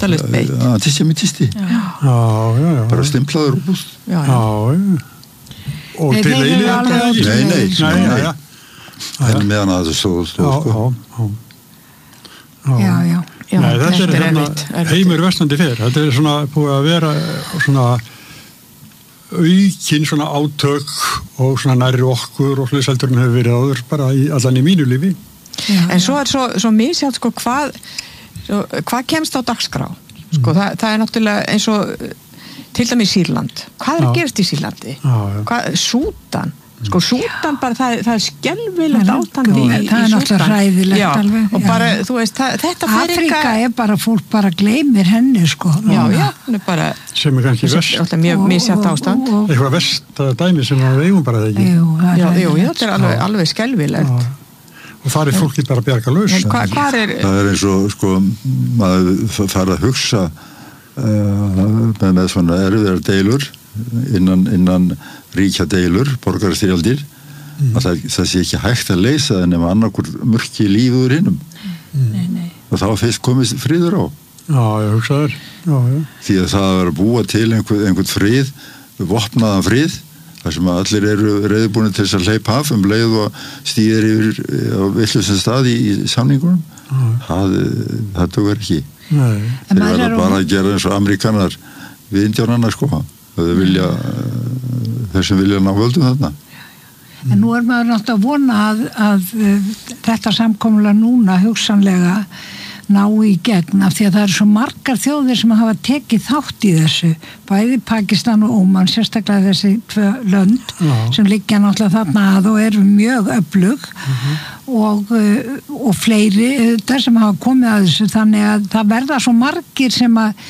endalaust beitt. Antisemitisti. Já. Bara stimplaður og búst. Já. Og til eilíð Nei. En meðan að það stóð, sko. Já. Nei, þetta heimur versnandi fer. Þetta svona búið að vera svona aukin svona átök og svona nærri okkur og hluseldur hefur verið áður bara allan í mínu lífi. En svo svo misjátt sko hvað kemst á dagskrá? Sko það náttúrulega eins og til dæmis Sýrland. Hvað að gerast í Sýrlandi? Súdan? Sko Súdan bara það skelfilegt ástand í Súdan. Það náttúrulega hræðilegt alveg. Og bara, þú veist, þetta Afrika bara fólk bara gleymir henni, sko. Já, hún bara sem kannski verst. Alltaf mjög misjátt ástand. Eitthvað verst dæmi sem við eigum bara það ekki. Jú, þetta alveg skelfilegt. Og það fólki bara að bjarga laus. Það eins og, sko, maður fara að hugsa með svona erfiðar deilur innan ríkja deilur, borgarastyrjaldir að það sé ekki hægt að leysa það nema annarkur mörki lífur hinnum. Nei. Og þá fyrst komist friður á. Já, ég hugsa þér. Því að það að búa til einhvern frið, vopnaðan frið, þar sem allir eru reiðbúnir til þess að hleypa af leið og stíðir yfir á villusum stað í samningunum. Það dugar ekki. Þeir verða bara að gera eins og Ameríkanar við Indíánana, sko. Þeir sem vilja ná völdum þarna. En nú maður náttúrulega að vona að þetta samkomulag núna hugsanlega ná í gegn af því að það eru svo margar þjóðir sem hafa tekið þátt í þessu, bæði Pakistan og Óman, sérstaklega þessi 2 lönd sem liggja náttúrulega þarna að og eru mjög öflug og fleiri þetta sem hafa komið að þessu, þannig að það verða svo margir sem að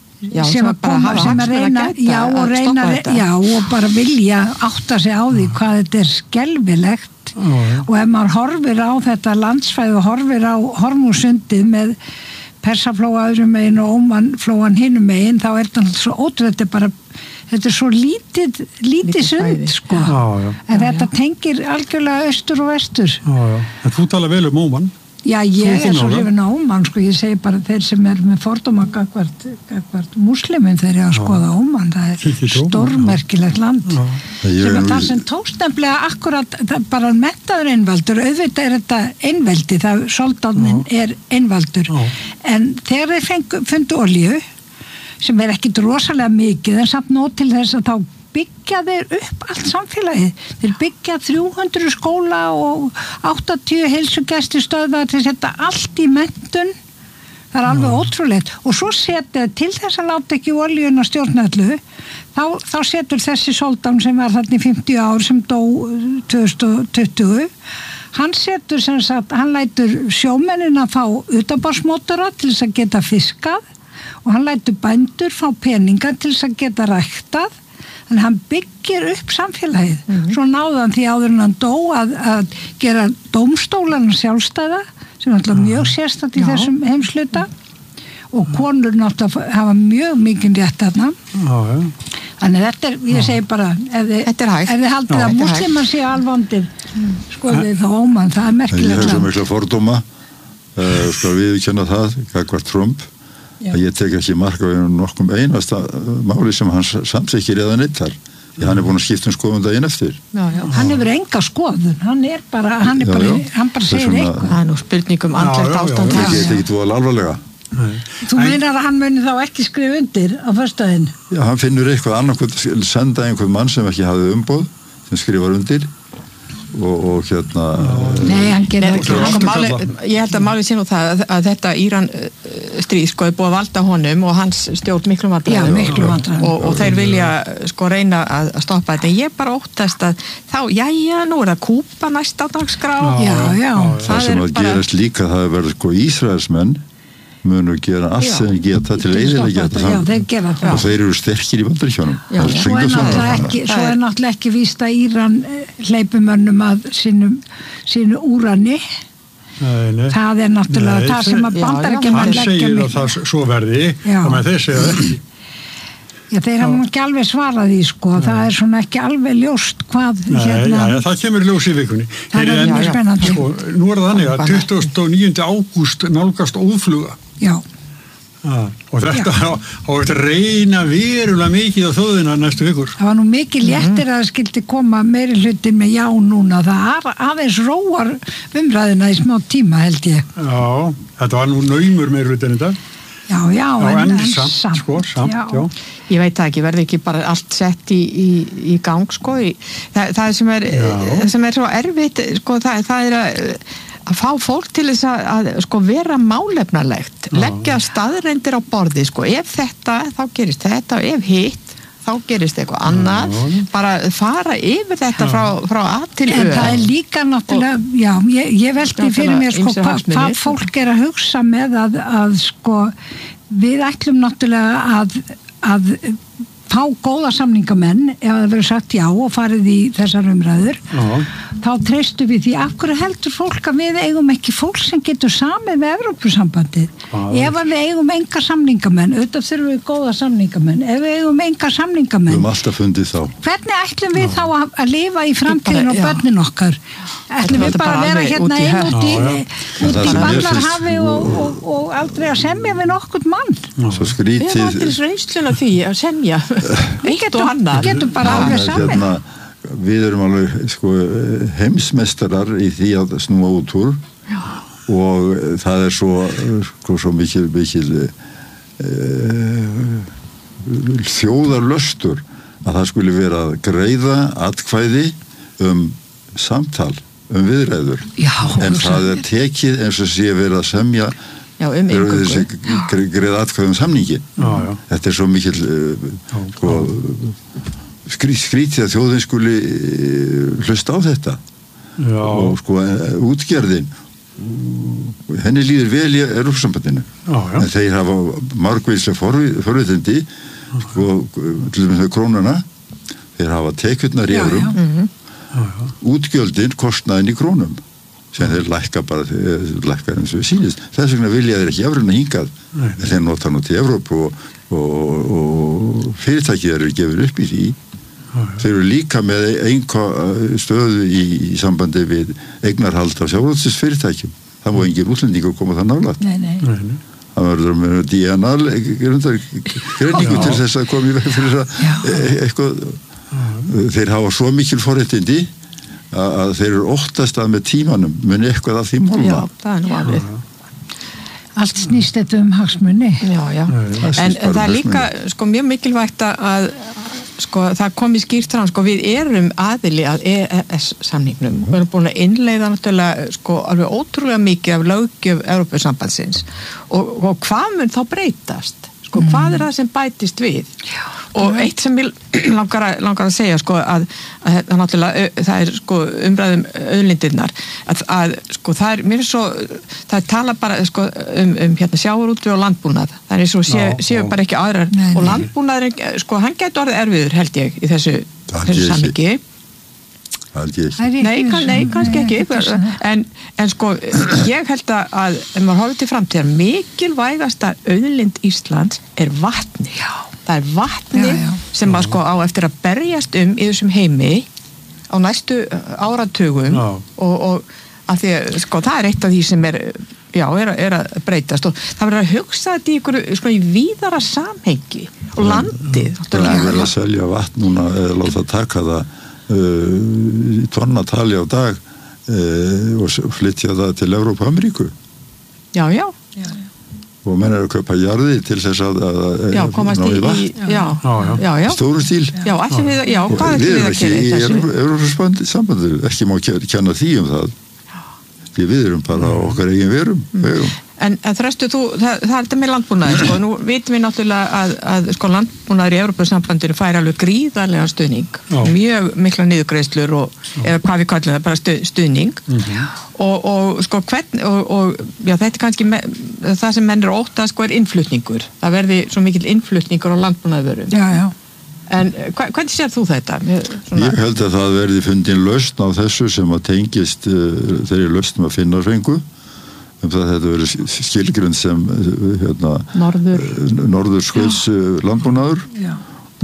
reyna og bara vilja átta sig á því hvað þetta er skelfilegt og ef maður horfir á þetta landsfæði og horfir á Hormúsundið með Persaflóa öðrum megin og Ómanflóan hinum megin, þá er þetta svo ótrúlega, þetta er svo lítið sund, sko. En þetta tengir algjörlega austur og vestur. En þú tala vel Óman. Já, ég er svo hrifin á Óman, sko, ég segi bara þeir sem með fordóma gagvart múslimum þeir eru að skoða Óman, það er stórmerkilegt land sem er það sem tókst nefnilega akkurat, bara menntaður einvaldur, auðvitað er þetta einveldi, það soldánin er einvaldur, en þegar þeir fundu olíu sem er ekkit rosalega mikið en samt nóg til þess að þá byggja þeir upp allt samfélagið. Þeir byggja 300 skóla og 80 heilsugæslustöðvar til að setja allt í menntun. Það er alveg ótrúlegt. Og svo setja til þess að láta ekki olíuna stjórna öllu, þá setur þessi soldán sem var þarna í 50 ár sem dó 2020, hann setur sem sagt, hann lætur sjómennina fá utanborðsmótora til þess að geta fiskað og hann lætur bændur fá peninga til þess að geta ræktað. Þannig hann byggir upp samfélagið. Svo náðan því áður en hann dó að gera dómstólarna sjálfstæða, sem er alltaf mjög sérstætt í þessum heimsluta og konur náttúrulega hafa mjög mikið rétt þarna. Þannig þetta er, ég segi bara, ef þið haldið að múslimar séu alvondir, skoðið þá Óman, það er merkilegt. Ég hef svo mikla fordóma, skal viðurkenna það, gagnvart Trump, að ég tek ekki mark á nokkum einasta máli sem hann samþykkir eða neittar. Hann er búin að skipta skoðun daginn eftir. Hann hefur enga skoðun, hann bara segir eitthvað. Það er nú spurningum andlegt ástand. Það geti ekki dvoðal alvarlega. Þú meinar að hann muni þá ekki skrifa undir á föstudaginn? Já, hann finnur eitthvað annarkvæmt að senda einhvern mann sem ekki hafði umboð, sem skrifar undir og hérna Nei, hann gerir ekki. Ég held að málið sé nú það að þetta Íran stríð sko er búið að valda honum og hans stjórn miklu vandræðum og þeir vilja sko reyna að stoppa þetta. Ég bara óttast að þá, nú er það Kúba næst á dagskrá. Það sem að gerast líka, það verður sko Ísraelsmenn munu gera allt sem þeir geta til eyðileggja þetta og þeir eru sterkir í Bandaríkjunum. Svo er náttúrulega ekki víst að Íran hleypumönnum að sínu úrani. Nei. Það er náttúrulega það sem að Bandaríkjamenn leggja hann segir að það svo verði og með þeir segja það ekki. Já, þeir hafa ekki alveg svarað því, sko. Það er svona ekki alveg ljóst hvað það kemur ljós í vikunni. Það er mjög spennandi. Nú er það þannig að 29. ágúst nálgast óðfluga. Já. Og þetta á að reyna verulega mikið á þjóðina næstu vikur. Það var nú mikið léttir að það skildi koma meiri hluti með já núna. Það aðeins róar umræðina í smá tíma held ég. Já, þetta var nú naumur meiri hluti en þetta. Já, en samt. Sko, samt, já. Ég veit það ekki, verði ekki bara allt sett í gang, sko. Það sem er svo erfitt, sko, það er að fá fólk til þess að sko vera málefnalegt, leggja staðreyndir á borði, sko, ef þetta, þá gerist þetta, og ef hitt, þá gerist eitthvað annað, bara fara yfir þetta frá A til Ö. En það er líka náttúrulega, ég velti fyrir mér, sko, hvað fólk er að hugsa með að sko, við ætlum náttúrulega að fá góða samningamenn ef það verður sagt já og farið í þessar umræður þá treystum við því af hverju heldur fólk að við eigum ekki fólk sem getur samið með Evrópusambandið ef við eigum enga samningamenn auðvitað þurfum við góða samningamenn ef við eigum enga samningamenn við höfum alltaf fundið þá hvernig ætlum við þá að lifa í framtíðin og börnin okkar ætlum við bara að vera hérna út í Vallarhafi og aldrei að semja við nokkurt mann svo skrítið við erum aldrei reynsluna því að semja eitt og annað getum bara alveg saman við erum alveg sko, heimsmeistarar í því að snúa út úr og það er svo mikil þjóðarlöstur að það skuli vera að greiða atkvæði samtal viðræður en það er tekið eins og sé verið að semja þessi greiða atkvæði samningi þetta er svo mikil skrítið að þjóðin skuli hlusta á þetta og sko útgerðin henni líður vel í Evrópusambandinu en þeir hafa margvíslega forvitindi sko til dæmis með krónuna þeir hafa tekjurnar í evrum útgjöldin kostnaðin í krónum sem þeir lækka eins og við sýnist þess vegna vilja þeir ekki evruna hingað en þeir nota nú til Evrópu og fyrirtækið eru gefur upp í því þeir eru líka með stöðu í sambandi við eignarhald af sjávarútvegsfyrirtækjum það má engin útlendingur koma það nálægt það verður með DNA greiningu til þess að koma í veg fyrir eitthvað þeir hafa svo mikil forréttindi að þeir eru óttast að með tímanum muni eitthvað að því málma það er nú alveg allt snýst þetta hagsmuni en það er líka sko mjög mikilvægt að sko það komið skýrt fram sko við erum aðili að EES-samningnum við erum búin að innleiða náttúrulega sko alveg ótrúlega mikið af löggjöf Evrópusambandsins og hvað mun þá breytast sko hvað er það sem bætist við og eitt sem ég langar að segja sko að náttúrulega það er sko umræðum auðlindirnar að sko það er mér svo það tala bara sko hérna sjávarútveg og landbúnað það er svo séu bara ekki aðrar og landbúnaður sko hann getur orðið erfiður held ég í þessu samhengi Nei, kannski ekki en sko ég held að ef maður horfir til framtíðar mikilvægasta auðlind Íslands er vatni það er vatni sem að sko á eftir að berjast í þessum heimi á næstu áratugum og að því að sko það er eitt af því sem er að breytast og það verður að hugsa þetta í ykkur sko í víðara samhengi og landið það er verið að selja vatn núna eða láta taka það tonnatali á dag og flytja það til Evrópu og Ameríku Já og menn að kaupa jarði til þess að komast í vatn stóru stíl við erum ekki í Evrópusambandinu ekki má kenna því það því við erum bara okkar eigin verum En þröstu það er þetta með landbúnaði sko, nú vitum við náttúrulega að sko landbúnaður í Evrópusambandinu fær alveg gríðarlega stuðning mjög mikla niðurgreiðslur eða hvað við kallum það bara stuðning og sko hvern og þetta er kannski það sem menn eru óttast sko er innflutningur það verði svo mikil innflutningur á landbúnaðarvörum En hvernig sér þú þetta? Ég held að það verði fundin lausn á þessu sem að tengist þeirri lausn að finna fengu það þetta verið skilgrund sem norðurskauts landbúnaður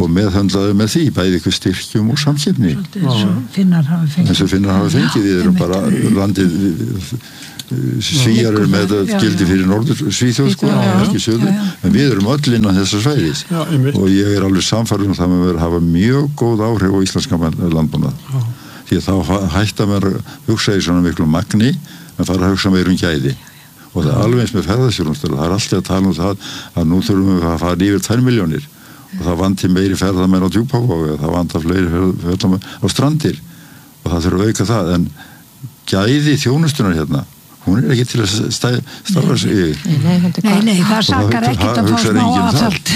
og meðhöndlaði með því, bæði ykkur styrkjum og samkeppni. Eins og Finnar hafa fengið. Við erum bara landið, Svíjar með þetta gildi fyrir norður Svíþjóð, ekki söður, en við erum öll innan þessa svæðis og ég alveg samfærður það með að hafa mjög góð áhrif á íslenska landbúnað. Því að þá hætta mér að hugsa í svona miklu magni, en fara að hugsa meir gæði. Og það alveg eins með ferðaþjónustu, það alltaf að tala það að nú þurfum við að fara yfir 2 milljónir og það vanti meiri ferðamenn á Djúpavogi, það vantar fleiri ferðamenn á Strandir og það þurfum að auka það, en gæði þjónustunar hérna, hún ekki til að starfa sig. Nei, það sakar ekkert að fá smá aðhald.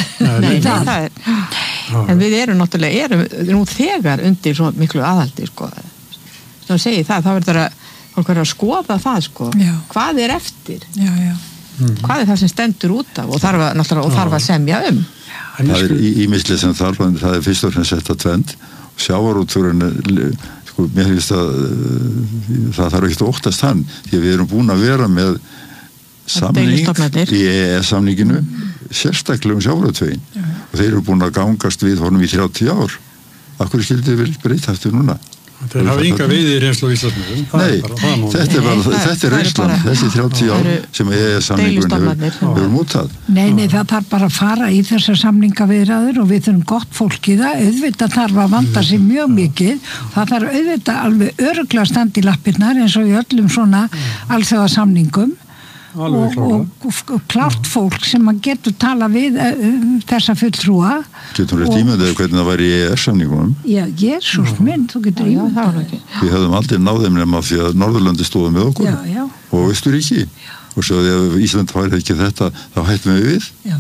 En við erum náttúrulega, nú þegar undir svo miklu aðhaldi, sko. Svo segi það verður fólk verður að skoða það, sko. Hvað er eftir? Hvað er það sem stendur út af og þarf að semja Það ýmislegt sem þarf, það fyrst og fremst setta tvend, sjávarútvegurinn mér finnst að það þarf ekki að óttast hann, því að við erum búin að vera með samning í EES-samninginu sérstaklega sjávarútveginn og þeir eru búin að gangast við honum í 30 ár. Af hverju skildið við breyta eftir núna? Þeir hafa enga veiði reynslu á Íslandinu. Nei, þetta er reynslan, þessi 30 ár sem EES-samningurinn hefur mútað. Nei, það þarf bara að fara í þessar samningaviðræður og við þurfum gott fólk í það, auðvitað þarf að vanda sig mjög mikið, það þarf auðvitað alveg örugglega standi í lappirnar eins og í öllum svona alþjóða samningum og klárt fólk sem að getur tala við þessa fulltrúa. Getur rétt ímyndaði hvernig það væri í EES-samningunum? Já, Jesús minn, þú getur ímyndaði. Við höfum aldrei náð þeim nema því að Norðurlandi stóðu með okkur og Austurríki og svo ef Ísland færi ekki þetta, þá hættum við. Já,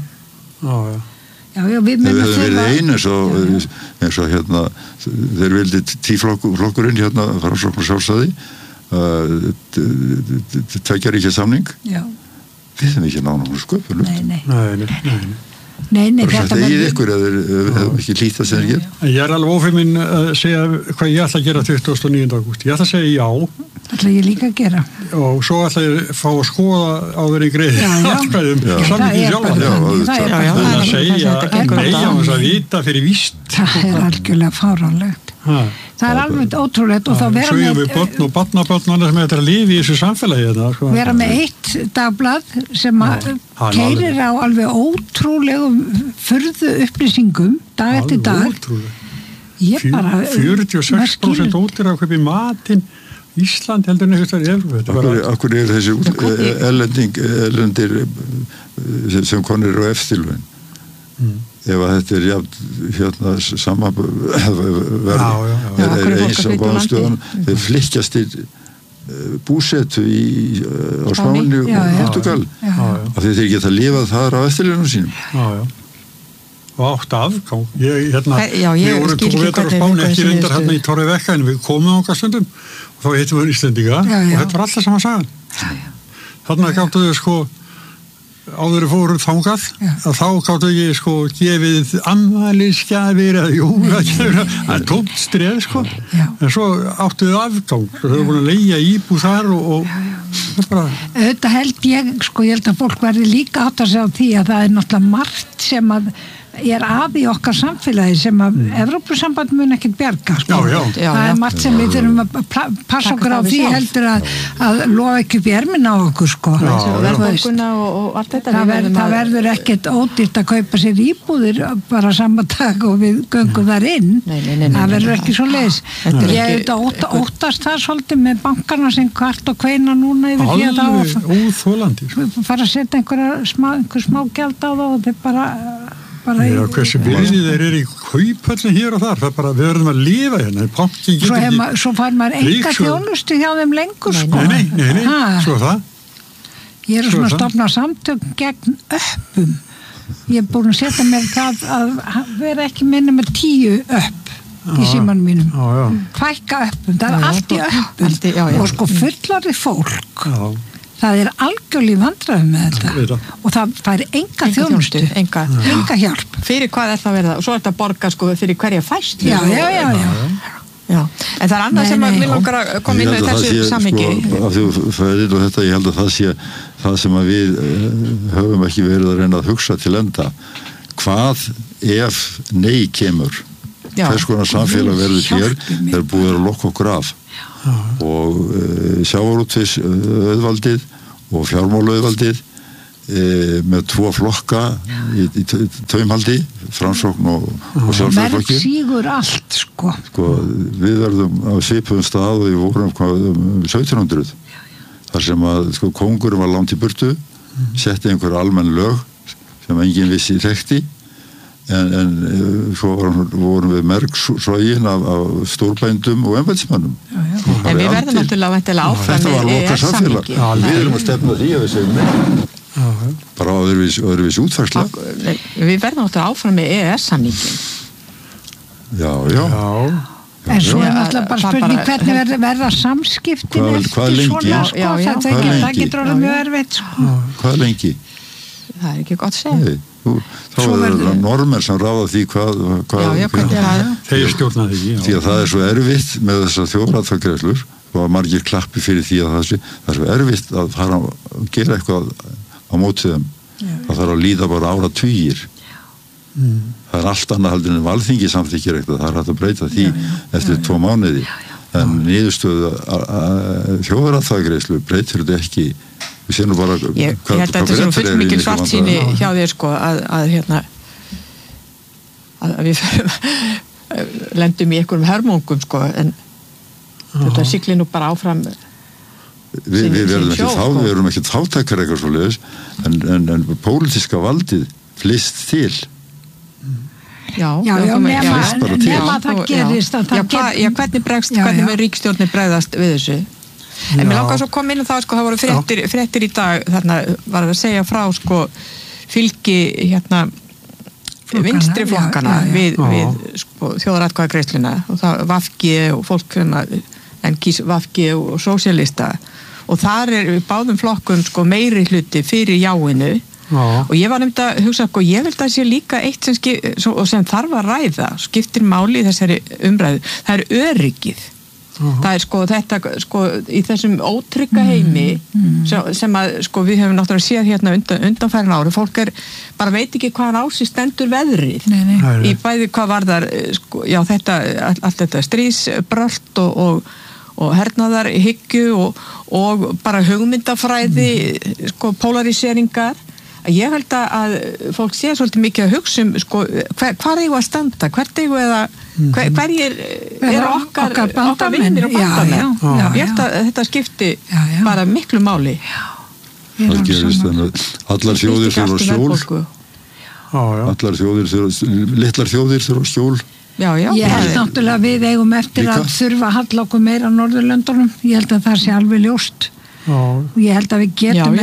við höfum verið eins og hérna, þeir vildi tíflokkurinn hérna, Framsókn sjálfstæði, tveggjaríkja samning. Við höfum ekki náð náttúrulega sköpunum. Nei, þetta verður ykkur eða ekki lítast sem þeir gera. Ég alveg ófeiminn að segja hvað ég ætla að gera 29. ágúst. Ég ætla að segja já. ætla ég líka að gera. Og svo ætla ég að fá að skoða áður í greiði atkvæðum samningin sjálf. Það er að segja nei á þess að vita fyrir víst. Það er algjörlega fáránlegt. Það er alveg ótrúlegt og þá vera með... Svo við börn og barnabörn og annað sem þetta er að lifa í þessu samfélagi þetta. Vera með eitt dagblað sem keyrir á alveg ótrúlegum furðu upplýsingum dag eftir dag. Ótrúleg. 46% ódýr að kaupa í matinn. Ísland heldur nefnir Evrópu. Akkur er þessi erlendir sem konir á eftirlaun. Ef að þetta er hérna samanverð er eins á báðstöðan þeir flykkjast til búsetu á Spáni og Portugal og þeir geta lifað þar á eftirlaunum sínum og átt afgang ég voru 2 vetur á Spáni ekki reyndar hérna í Torri Vekka en við komum okkar stundum og þá heitum við Íslendinga og þetta var alltaf sama sagan þarna gáttu þau sko áður fóru þangað að þá gáttu ekki gefið ammælisgjafir eða jólagjafir það er tómt streð en svo áttuðu afgang þau eru búin að leigja íbúð þar og bara þetta held ég held að fólk verði líka átt að segja á því að það er náttúrulega margt sem að er að í okkar samfélagi sem að Evrópusamband mun ekkert bjarga það er margt sem við þurfum að passa okkur á því heldur að lofa ekki upp í ermina á okkur og allt þetta það verður ekkert ódýrt að kaupa sér íbúðir bara saman dag og við göngum þar inn það verður ekki svo leiðis ég óttast það svolítið með bankarna sem kvart og kveina núna yfir því að það óþolandi fara að setja einhver smá gjald á það og þeir bara hversu byrði þeir eru í kaupöllin hér og þar, það er bara, við verðum að lifa hérna svo fær maður enga þjónustu hjá þeim lengur Nei, svo það ég er svona að stofna samtök gegn öppum ég er búin að setja mér það að vera ekki minna með 10 öpp í símanum mínum fækka öppum, það er allt í öppum og fullorðið fólk það er algjörlega vandræðum með þetta og það fær enga þjónustu enga hjálp fyrir hvað er það að verða og svo er þetta að borga fyrir hverja fæst já en það er annað sem við langar að koma inn í þessu samhengi af því fæðið og þetta ég held að það sé það sem að við höfum ekki verið að reyna að hugsa til enda hvað ef nei kemur? Hvers konar samfélag verður hér þegar búið að lokka okkur af? Og sjávarútvegs auðvaldið og fjármálaauðvaldið með 2 flokka í taumhaldi, Framsókn og Sjálfstæðisflokki. Merk sígur allt, sko. Við verðum á svipuðum stað og við vorum 1700 þar sem að kóngurinn var langt í burtu, setti einhver almenn lög sem enginn vissi þekkti en svo vorum við mergsogin af stórbændum og embættismönnum. En við verðum náttúrulega áfram með EES-samningi. Við erum að stefna því að við segjum nei. Bara öðruvísi útfærsla. Við verðum náttúrulega áfram með EES-samningin. Já. En svo náttúrulega bara spurning hvernig verða samskiptin eftir svona, sko, það getur orðið mjög erfitt, sko. Hvað lengi? Það er ekki gott að segja. Þá er það normer sem ráða því hvað þeir stjórna því. Því að það er svo erfitt með þessar þjóðaratkvæðagreiðslur og margir klappi fyrir því að það er svo erfitt að fara að gera eitthvað á móti þeim. Það þarf að líða bara áratugir. Það er allt annað heldur en Alþingi samþykkir eitthvað. Það er hægt að breyta því eftir 2 mánuði. En niðurstöðu þjóðaratkvæðagreiðslu breytir þetta ekki. Við séum nú bara ég held að þetta er fullt mikil svartsýni hjá þér, sko, að við lendum í einhverjum hörmungum, sko, en þetta siglir nú bara áfram við erum ekki þáttakar eitthvað svoleiðis en pólitíska valdið flyst til nema það gerist hvernig með ríkisstjórnir bregðast við þessu. En mér langar svo að koma inn og það, sko, það voru fréttir í dag, þarna var að segja frá, sko, fylgi vinstri flokkana við sko, þjóðaratkvæðagreiðsluna og það VG og fólk en kýs VG og sósíalista og þar er báðum flokkum, sko, meiri hluti fyrir jáinu og ég var nefnd að hugsa, sko, ég held að sé líka eitt sem þarf að ræða, skiptir máli í þessari umræðu, það er öryggið. Það er, sko, þetta, sko, í þessum ótrygga heimi sem að, sko, við hefum náttúrulega séð hérna undanfærin ári, fólk bara veit ekki hvaðan á sig stendur veðrið í bæði hvað varðar, sko, já, allt þetta stríðsbrölt og hernaðarhyggju og bara hugmyndafræði, sko, polariseringar. Ég held að fólk sé svolítið mikið að hugsa sko, hvað eigum að standa, hvert eigum hverjir okkar vinnir og bandamenn. Ég held að þetta skipti bara miklu máli. Það gerist allar þjóðir þurfa skjól, litlar þjóðir þurfa skjól. Ég held náttúrulega við eigum eftir að þurfa að halla okkur meira á Norðurlöndunum. Ég held að það sé alveg ljóst. Og ég held að við getum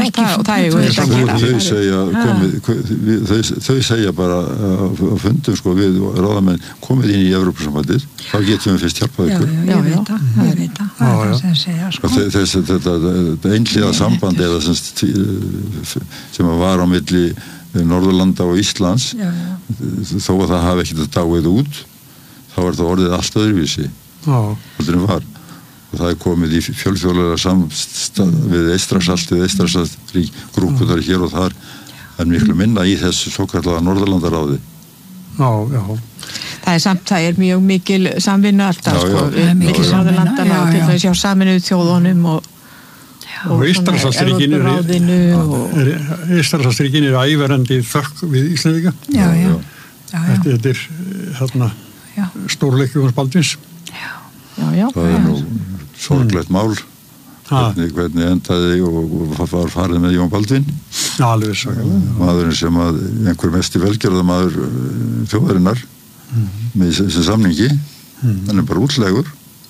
þau segja bara á fundum, sko, við ráðamenn komið inn í Evrópusambandið, þá getum við fyrst hjálpað ykkur. Ég veit það það er það sem segja, sko. Þetta einhliða samband eða sem var á milli Norðurlanda og Íslands, þó að það hafi ekkert dáið út, þá er það orðið allt öðruvísi heldur en var. Og það er komið í fjölþjóðlega samstað við Eystrasaltið, grúpunar hér og þar, en miklu minna í þessu svokallaða Norðurlandaráði. Það er mjög mikil samvinna alltaf, sko, mikil Norðurlandana og til þess hjá Sameinuðu þjóðunum og Eystrasaltsríkin er ævarandi þökk við Íslendinga. Þetta er þarna stórleikur hans Baldvins. Það er nú sorglegt mál hvernig endaði og var farið með Jón Baldvin maðurinn sem að einhver mesti velgerðamaður þjóðarinnar með þessi samningi hann er bara útlegur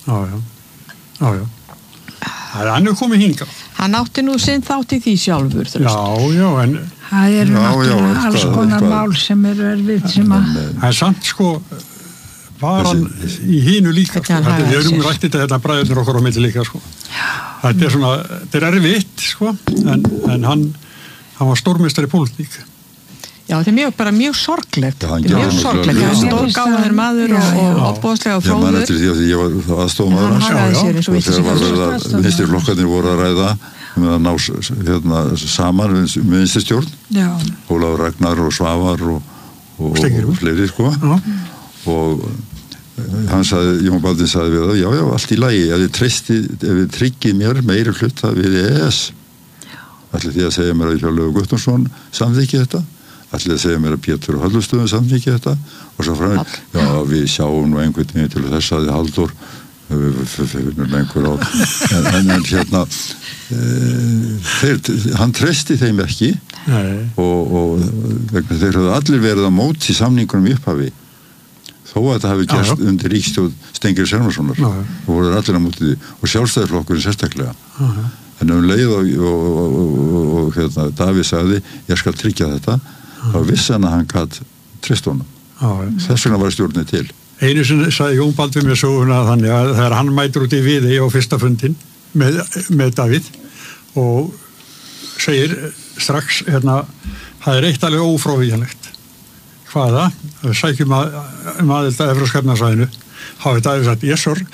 hann er komið hingað hann átti nú sinn þátt í því sjálfur en það eru náttúrulega alls konar mál sem eru erfið sem að það er samt, sko, var hann í hínu líka, sko. Við erum rættið þetta bræðurnir okkar á milli líka, sko. Þetta er svona, þetta er erfitt, sko, en hann var stórmeistari í pólitík. Já, þetta er mjög sorglegt. Mjög sorglegt. Hann stórgáður maður og opbóðslega og fróður. Ég man eftir því að ég var aðstofmaður hans og þegar var verið að vinstri flokkarnir voru að ræða með að ná saman með vinstri stjórn. Ólafur Ragnar og Svavar og fleiri sko og hann sagði, Jón Baldvin sagði við það, já, allt í lagi ef þið tryggið mér meiri hluta við EES ætli því að segja mér að Hjörleifur Guttormsson samþykki þetta ætli að segja mér að Pétur Höllustöðum samþykki þetta og svo frá já, við sjáum nú einhvern veginn til þess að Halldór einhver á en hérna hann treysti þeim ekki og þeir hafði allir verið á móti samningunum í upphafi þó að þetta hafi gerst undir ríkisstjórn Steingríms Hermannssonar og voru allir á móti því og Sjálfstæðisflokkurinn sérstaklega en leið og hérna, Davíð sagði ég skal tryggja þetta þá vissi hann að hann gat treyst honum þess vegna var stjórnið til Einu sem sagði Jón Baldvin með söguna þannig að þegar hann mætur út í Viðey á fyrsta fundin með Davíð og segir strax hérna, það eitt alveg ófrávíkjanlegt hvaða, við sækjum aðild að Evrópska efnahagssvæðinu hafði Davíð sagt, yes sir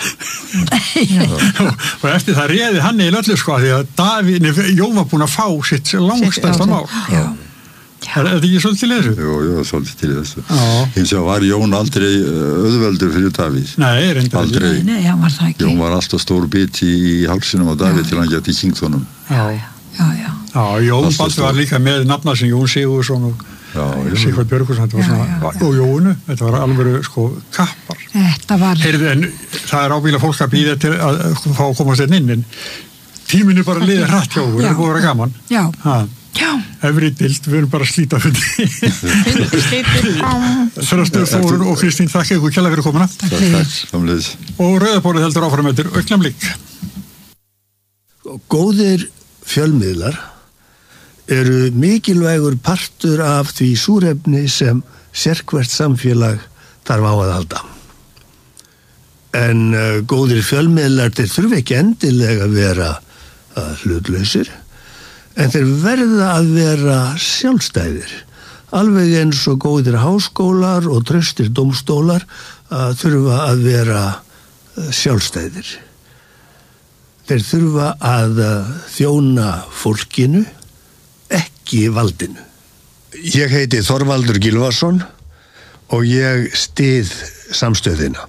og eftir það réði hann í öllu sko því að Jón var búin að fá sitt langstæsta mál Er þetta ekki svolítið til þessu? Jú, svolítið til þessu. Hins vegar var Jón aldrei auðveldur fyrir Davíð. Nei, reyndar aldrei. Nei, hann var það ekki. Jón var alltaf stór bit í hálsinum á Davíð til hann geti kynkt honum. Já, Jón Baldvin var líka með nafna sem Jón Sigurðsson og Sigvard Björgvinsson og Jónu, þetta var alveg sko kappar. Þetta var... Heyrðu, en það er ábyggilega fólk að bíða til að fá að komast inn tíminn bara liðið hratt hjá okkur, það er búið að vera gaman. Já. Efri dild, við erum bara að slíta Þröstur, Þórun og Kristín, þakka ykkur kærlega fyrir komuna. Takk. Og Rauðabólið heldur áfram eftir augnablik. Góðir fjölmiðlar eru mikilvægur partur af því súrefni sem sérhvert samfélag þarf á að halda. En góðir fjölmiðlar þeir þurfa ekki endilega að vera hlutlausir, en þeir verða að vera sjálfstæðir, alveg eins og góðir háskólar og traustir dómstólar þurfa að vera sjálfstæðir. Þeir þurfa að þjóna fólkinu, ekki valdinu. Ég heiti Þorvaldur Gylfason og ég styð samstöðina.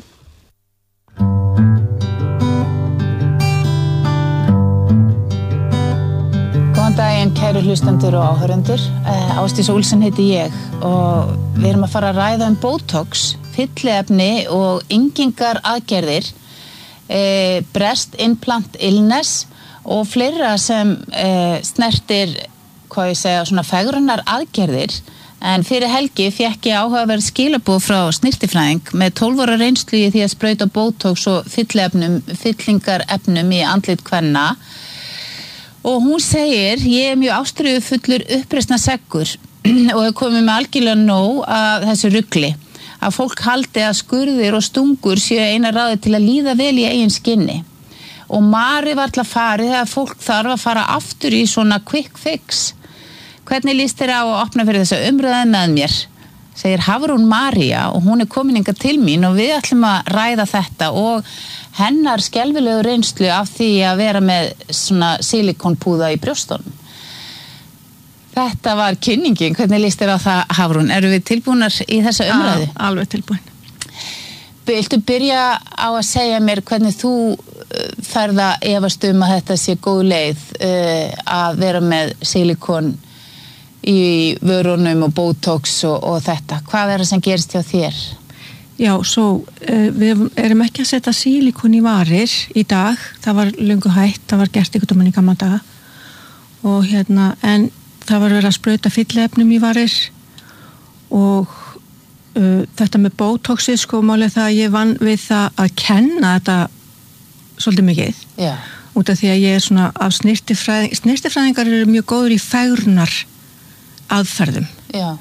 Góðan daginn, kæru hlustendur og áhörendur. Ásdís Olsen heiti ég og við erum að fara að ræða Botox, fylliefni og yngingar aðgerðir, breast implant illness og fleira sem snertir, hvað ég segja, svona fegrunar aðgerðir. En fyrir helgi fékk ég áhugaverð skilaboð frá snyrtifræðing með 12 ára reynslu í því að sprauta Botox og fyllingarefnum í andlit kvenna. Og hún segir, ég mjög ástríðufullur uppreisna seggur og hef komið með algjörlega nóg af þessu rugli. Að fólk haldi að skurðir og stungur séu eina ráði til að líða vel í eigin skinni. Og Mari var til að fara þegar fólk þarf að fara aftur í svona quick fix. Hvernig líst þér á að opna fyrir þessa umræðu með mér? Segir Hafrún María og hún komin hingað til mín og við ætlum að ræða þetta og hennar skelfilegu reynslu af því að vera með svona silikonpúða í brjóstunum. Þetta var kynningin, hvernig líst þér á það, Hafrún? Eru við tilbúnar í þessa umræðu? Já, alveg tilbúin. Viltu byrja á að segja mér hvernig þú ferð að efast að þetta sé góð leið að vera með silikon í vörunum og Botox og þetta? Hvað er það sem gerist hjá þér? Já, svo við erum ekki að setja silikon í varir í dag, það var löngu hætt, það var gert einhvern veginn í gamla daga og en það var verið að sprauta fylliefnum í varir og þetta með Botoxið, sko, málið það að ég vann við það að kenna þetta svolítið mikið. Já. Út af því að ég er svona af snyrtifræðingar eru mjög góður í fegrunar aðferðum. Já.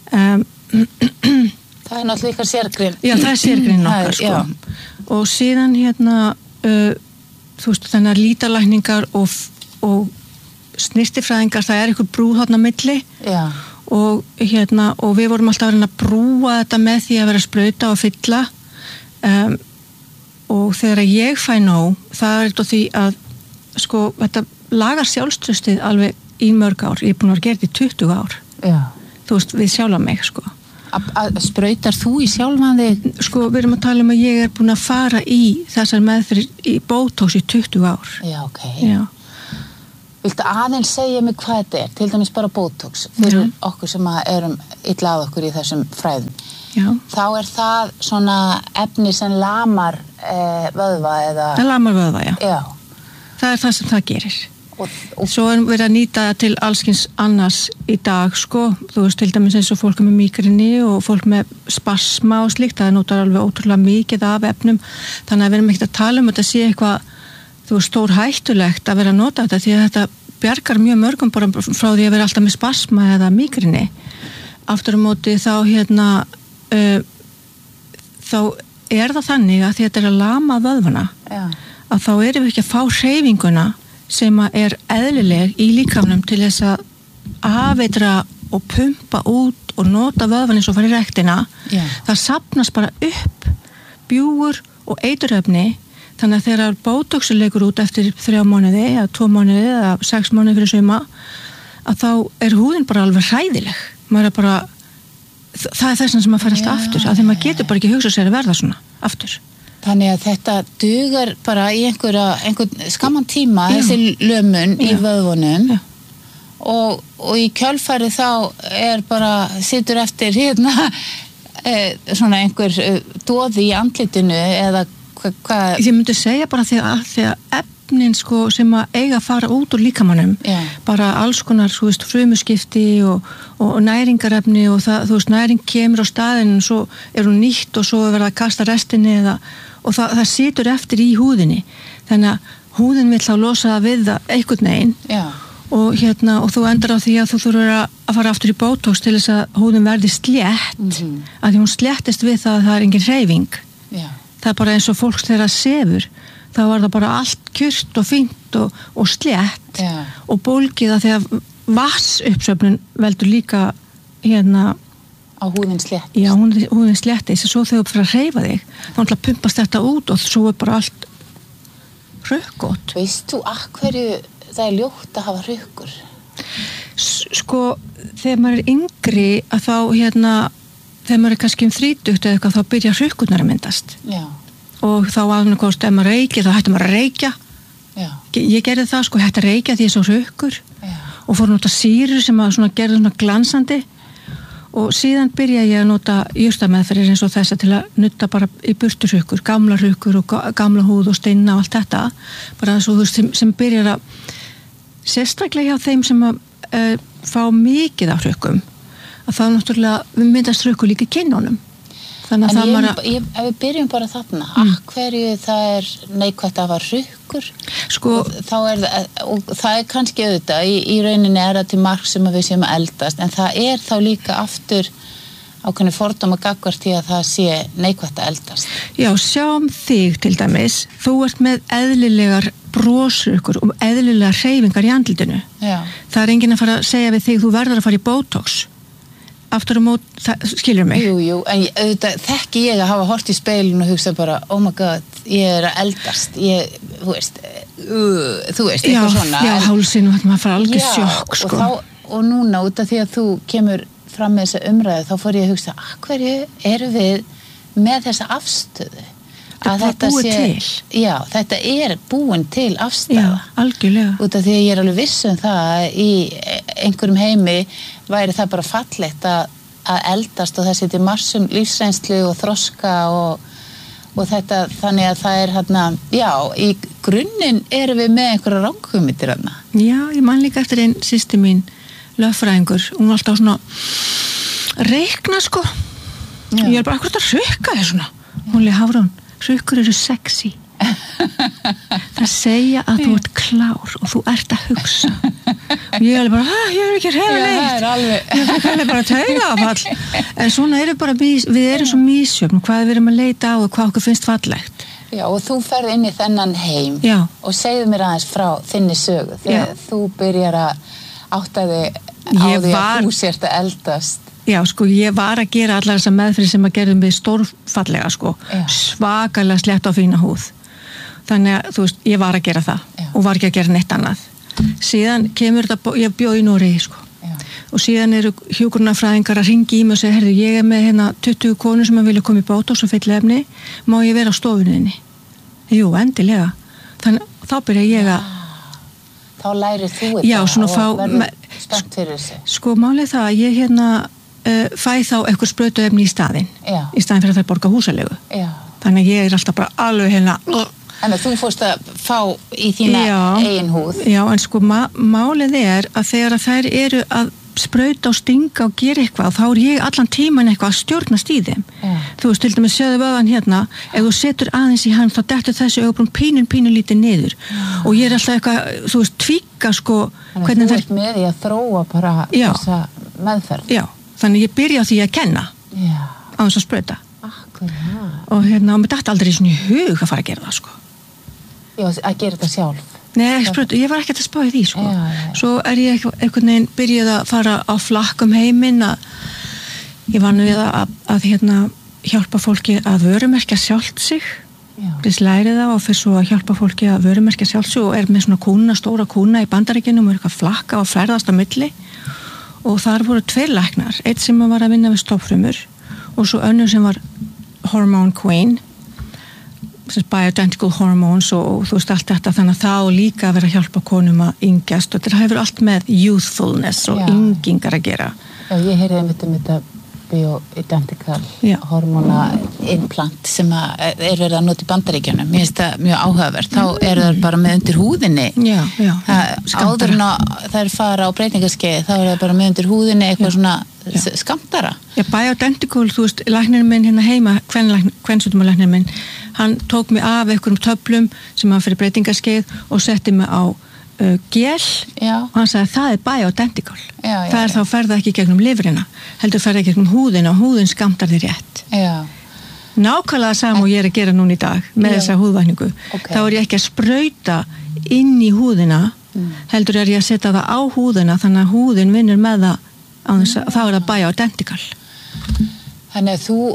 Það er náttúrulega ykkar sérgrein. Já, það er sérgrein okkar, sko. Já. Og síðan þú veist, þannig að lítalækningar og snyrtifræðingar, það er einhver brú þarna á milli. Já. Og við vorum alltaf að reyna að brúa þetta með því að vera að sprauta og fylla. Og þegar ég fæ nóg, það er eitthvað því að, sko, þetta lagar sjálfstraustið alveg í mörg ár. Ég er búin að vera gert í 20 ár. Já. Þú veist, við sjálfa mig, sko. Sprautar þú í sjálfan þig? Sko, við erum að tala að ég búin að fara í þessar meðferð í Botox í 20 ár. Já, ok. Já. Viltu aðeins segja mig hvað þetta til dæmis bara Botox, fyrir okkur sem erum illa að okkur í þessum fræðum. Já. Þá það svona efni sem lamar vöðva eða... Það lamar vöðva, já. Það það sem það gerir. Svo við að nýta til allskins annars í dag, sko. Þú veist, til dæmis eins og fólk með mígrini og fólk með spasma og slíkt. Það notar alveg ótrúlega mikið af efnum. Þannig að við erum ekkert að tala þetta sé eitthvað, þú veist, stór hættulegt að vera að nota þetta, því að þetta bjargar mjög mörgum bara frá því að vera alltaf með spasma eða mígrini. Aftur á móti þá þá það þannig að þetta að lama vöðvana, að þá erum við ekki að fá hreyfinguna sem að eðlileg í líkamanum til þess að afeitra og pumpa út og nota vöðvan eins og fara í rektina. Það safnast bara upp bjúgur og eiturefni, þannig að þegar Botox leikur út eftir 3 mánuði eða 2 mánuði eða 6 mánuði fyrir suma, að þá húðin bara alveg hræðileg. Maður bara, það þess sem að fara alltaf aftur, að því maður getur bara ekki hugsa sér að verða svona aftur. Þannig að þetta dugar bara í einhvern skamman tíma, þessi lömun í vöðvunum og í kjölfari þá bara situr eftir svona einhver doði í andlitinu eða hvað? Ég myndi segja bara þegar efnin sko, sem að eiga að fara út úr líkamannum, bara alls konar frumuskipti og næringarefni og það, þú veist, næring kemur á staðinn og svo hún nýtt og svo verða að kasta restinni og það situr eftir í húðinni, þannig að húðin vill þá losa það við það einhvern veginn og þú endar á því að þú þurfur að fara aftur í Botox til þess að húðin verði slétt, að því hún sléttist við það að það engin hreyfing. Það bara eins og fólks þegar það sefur, þá var það bara allt kjurt og fínt og slétt og bólgið að því að vatnsuppsöfnun veldur líka á húðin sléttist. Já, húðin sléttist, svo þegar þú fyrir að hreyfa þig, þá pumpast þetta út og svo bara allt rökkótt. Veist þú að hverju það ljótt að hafa rökkur? Sko, þegar maður yngri að þá þegar maður kannski 30 eða eitthvað, þá byrja rökkurnar að myndast. Já. Og þá annarkost, ef maður reykir, þá hættum maður að reykja. Já. Ég gerði það, sko, hætti að reykja því ég svo rökkur og fór að nota sýru sem að gerði svona glansandi og síðan byrja ég að nota jurtameðferðir eins og þessa til að nutta bara í burtu rökkur, gamla rökkur og gamla húð og steina og allt þetta, bara svo þú veist sem byrjar að sérstaklega hjá þeim sem að fá mikið af rökkum, að þá náttúrulega myndast rökkur líka í kinnunum. Þannig að ef við byrjum bara þarna, hverju það neikvætt að hafa rökkur, sko, og það kannski auðvitað, í rauninni það til marks sem að við séum að eldast, en það þá líka aftur ákveðni fordóma gagnvart því að það sé neikvætt að eldast. Já, sjáum þig til dæmis, þú ert með eðlilegar brosrökkur og eðlilegar hreyfingar í andlitinu. Já. Það enginn að fara að segja við þig, þú verður að fara í Botox. Aftur á mót, skilur mig? Jú, en auðvitað þekki ég að hafa hort í speilin og hugsa bara, oh my god, ég að eldast, þú veist, eitthvað svona. Já, hálsinn og maður fara algjör sjokk, sko. Og núna, út af því að þú kemur fram með þessa umræðu, þá fór ég að hugsa, hverju eru við með þessa afstöðu? Þetta búið til. Já, þetta búin til afstæða. Já, algjörlega. Út af því að ég alveg viss það að í einhverjum heimi væri það bara fallegt að eldast og það setja marsum lífsreynslu og þroska og þetta, þannig að það já, í grunninn erum við með einhverja ranghugmyndir þarna. Já, ég man líka eftir einn systir mín, lögfræðingur, hún var alltaf svona reikna, sko. Já. Ég bara, akkur þetta rökka þér svona? Hún leið Hafrún. Rökkur eru sexy. Það segja að þú ert klár og þú ert að hugsa. Og ég bara, ég ekki hefileitt. Ég er bara taugafall. En svona við erum svo mísjöfn, hvað við erum að leita á og hvað okkur finnst fallegt. Já, og þú ferð inn í þennan heim. Já. Og segðu mér aðeins frá þinni sögu. Þegar þú byrjar að átta þig á því að þú sért að eldast. Já, sko, ég var að gera allar þessar meðferðir sem að gerðum við stórfallega, sko, svakalega slétt á fína húð. Þannig að, þú veist, ég var að gera það og var ekki að gera neitt annað. Síðan kemur þetta, ég bjó í Noregi, sko. og síðan eru hjúkrunarfræðingar að ringi í mig og segja, herðu, ég með hérna 20 konur sem vilja koma í Botox og fyllefni, má ég vera á stofuninni? Jú, endilega. Þannig þá byrja ég að þá lærir þú þetta og verður spennt fyrir þessu. Sko, málið það að ég fæ þá eitthvað sprautuefni í staðinn fyrir að það borga húsalegu. Þannig að ég alltaf bara alveg Þannig að þú fórst að fá í þína eigin húð. Já, en sko málið að þegar að þær eru að sprauta og stinga og gera eitthvað, þá ég allan tíman eitthvað að stjórnast í þeim. Þú veist, til dæmis sjáðu vöðvan hérna, ef þú setur aðeins í hann, þá dettur þessi augabrún pínu lítið niður. Og ég alltaf eitthvað, þú veist, tvíka sko. Þannig að þú ert með því að þróa bara þessa meðferð. Já, þannig ég byrja á því að kenna á þess að sprauta. Akkurat. Og mér datt aldrei svona í hug að fara að gera það, sko. Já, að gera þetta sjálf. Nei, ég var ekkert að spá í því, sko. Svo ég einhvern veginn byrjuð að fara á flakk heiminn að ég var nú við að hjálpa fólki að vörumerkja sjálft sig. Þess lærið það og fyrir svo að hjálpa fólki að vörumerkja sjálft sig og með svona stóra kúna í Bandaríkjunum og eitthvað flakka og ferðast á milli. Og þar voru 2 læknar, einn sem var að vinna við stofnfrumur og svo önnur sem var hormone queen, bioidentical hormones og þú veist allt þetta, þannig að þá líka að vera að hjálpa konum að yngjast og þetta hefur allt með youthfulness og yngingar að gera. Já, ég heyrði þetta bioidentical hormona implant sem er verið að nota í Bandaríkjunum. Mér finnst það mjög áhugavert. Þá eru það bara með undir húðinni. Áður en það fara á breytingaskeið, þá eru það bara með undir húðinni eitthvað svona skammtara. Já, bioidentical, þú veist, læknirinn minn hérna heima, kvensjúkdómalæknirinn minn, hann tók mig af einhverjum töflum sem hann fyrir breytingaskeið og setti mig á gel og hann sagði það er bioidentical. Það er þá ferða ekki gegnum lifrina, heldur ferða ekki gegnum húðina og húðin skammtar því rétt. Nákvæmlega sama og ég er að gera núna í dag með þessa húðvækningu. Þá er ég ekki að sprauta inn í húðina, heldur er ég að setja það á húðina þannig að húðin vinnur með það á þess að þá er það bioidentical. Þannig að þú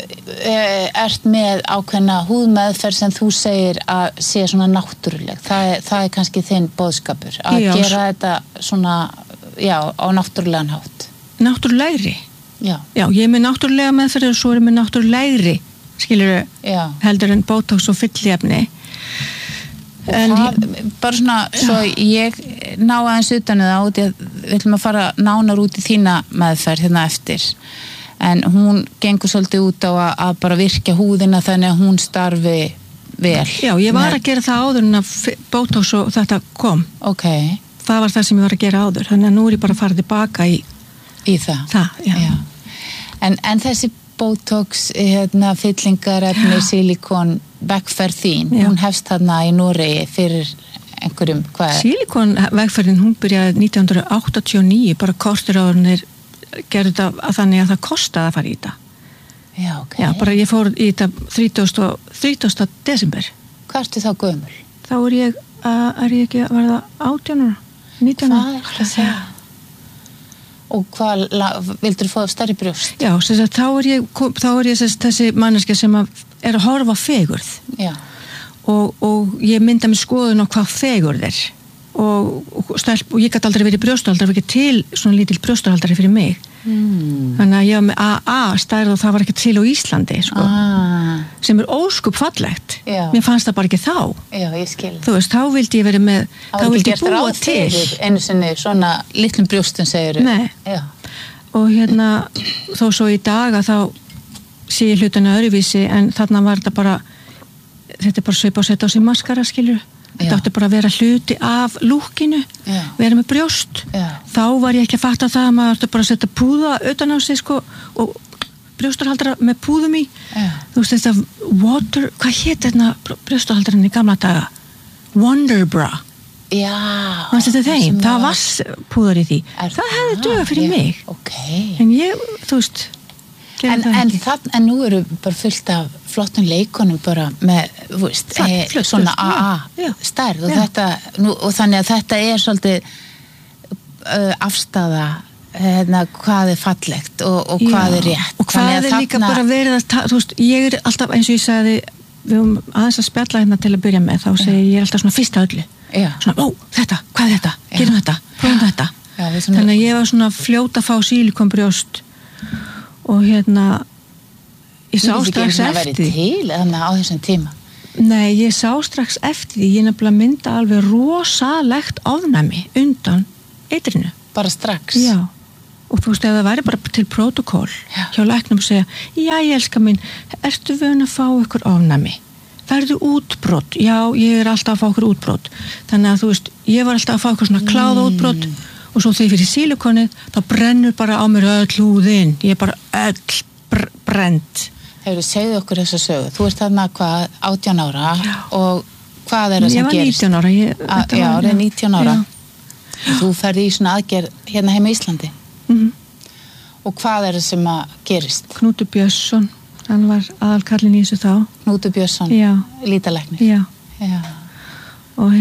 ert með ákveðna húðmeðferð sem þú segir að sé svona náttúruleg. Það er kannski þinn boðskapur að gera þetta svona, á náttúrulegan hátt. Náttúrulegri? Já, ég er með náttúrulega meðferð og svo er með náttúrulegri, skilurðu, heldur en Botox og fyllefni. Bara svona, svo ég ná aðeins utan það út í að við ætlum að fara nánar út í þína meðferð hérna eftir. En hún gengur svolítið út á að bara virkja húðina þannig að hún starfi vel. Já, ég var að gera það áður en að Botox og þetta kom. Það var það sem ég var að gera áður. Þannig að nú er ég bara að fara tilbaka í það. En þessi Botox, fyllingarefni, silikon, vegferð þín, hún hefst þarna í Noregi fyrir einhverjum, hvað er? Silikon vegferðin, hún byrjaði 1989, bara kostur áður gerði þetta að þannig að það kostaði að fara í þetta. Já, bara ég fór í þetta 30. desember. Hvað ertu þá gömul? Þá er ég ekki að verða 18 ára, 19 ára. Hvað er það að segja? Og hvað, vildur þú fá stærri brjóst? Já, þá er ég þessi manneskja sem er að horfa á fegurð. Já. Og ég mynda með skoðun á hvað fegurð er. Og ég gæti aldrei verið brjóstahaldari, það var ekki til svona lítil brjóstahaldari fyrir mig. Þannig að ég var með AA stærð og það var ekki til á Íslandi, sko. Sem er óskup fallegt. Mér fannst það bara ekki þá. Já, ég skil. Þú veist, þá vildi ég verið með, þá vildi ég búa til. Einu sinni svona litlum brjóstum segir. Nei. Já. Og þó svo í dag að þá sé ég hlutana öðruvísi, en þarna var þetta bara svipa og setja á sig maskara, skilur. Þetta átti bara að vera hluti af lúkinu, vera með brjóst. Þá var ég ekki að fatta það að maður átti bara að setja púða utan á sig, sko, og brjóstarhaldara með púðum í. Þú veist þetta hvað hét þetta brjóstarhaldarinn í gamla daga? Wonder Bra. Já. Það var vasspúðar í því. Það hefði dugað fyrir mig. En ég, þú veist, En nú eru bara fullt af flottum leikonum bara með, þú veist, svona AA stærð og þetta, og þannig að þetta er svolítið afstaða hvað er fallegt og hvað er rétt. Og hvað er líka bara verið að, þú veist, ég er alltaf, eins og ég sagði, við höfum aðeins að spjalla hérna til að byrja með, þá segi ég alltaf svona fyrst að öllu. Svona, þetta, hvað er þetta? Gerum þetta, prófum þetta. þannig að ég var svona fljót að fá sílikonbrjóst og ég sá strax eftir þannig á þessum tíma. Nei, ég sá strax eftir því, ég nefnilega mynda alveg rosalegt ofnæmi undan eitrinu. Bara strax? Já, og þú veist, ef það væri bara til protokól hjá læknum og segja, já, ég elska mín, ertu vön að fá ykkur ofnæmi? Færðu útbrot? Já, ég alltaf að fá ykkur útbrot. Þannig að þú veist, ég var alltaf að fá ykkur svona kláða útbrot og svo þegar ég fyrir sílikonið, þá brennur bara á mér öll húðin. Ég er bara öll brennt. Hefur segðu okkur þessa sögu. Þú ert þarna hvað, 18 ára og hvað er það sem gerist? Ég var 19 ára. Já, það er 19 ára. Þú ferði í svona aðgerð hérna heima í Íslandi. Og hvað er það sem að gerist? Knútur Björnsson, hann var aðalkallinn í þessu þá. Knútur Björnsson, lítalæknir. Já. Og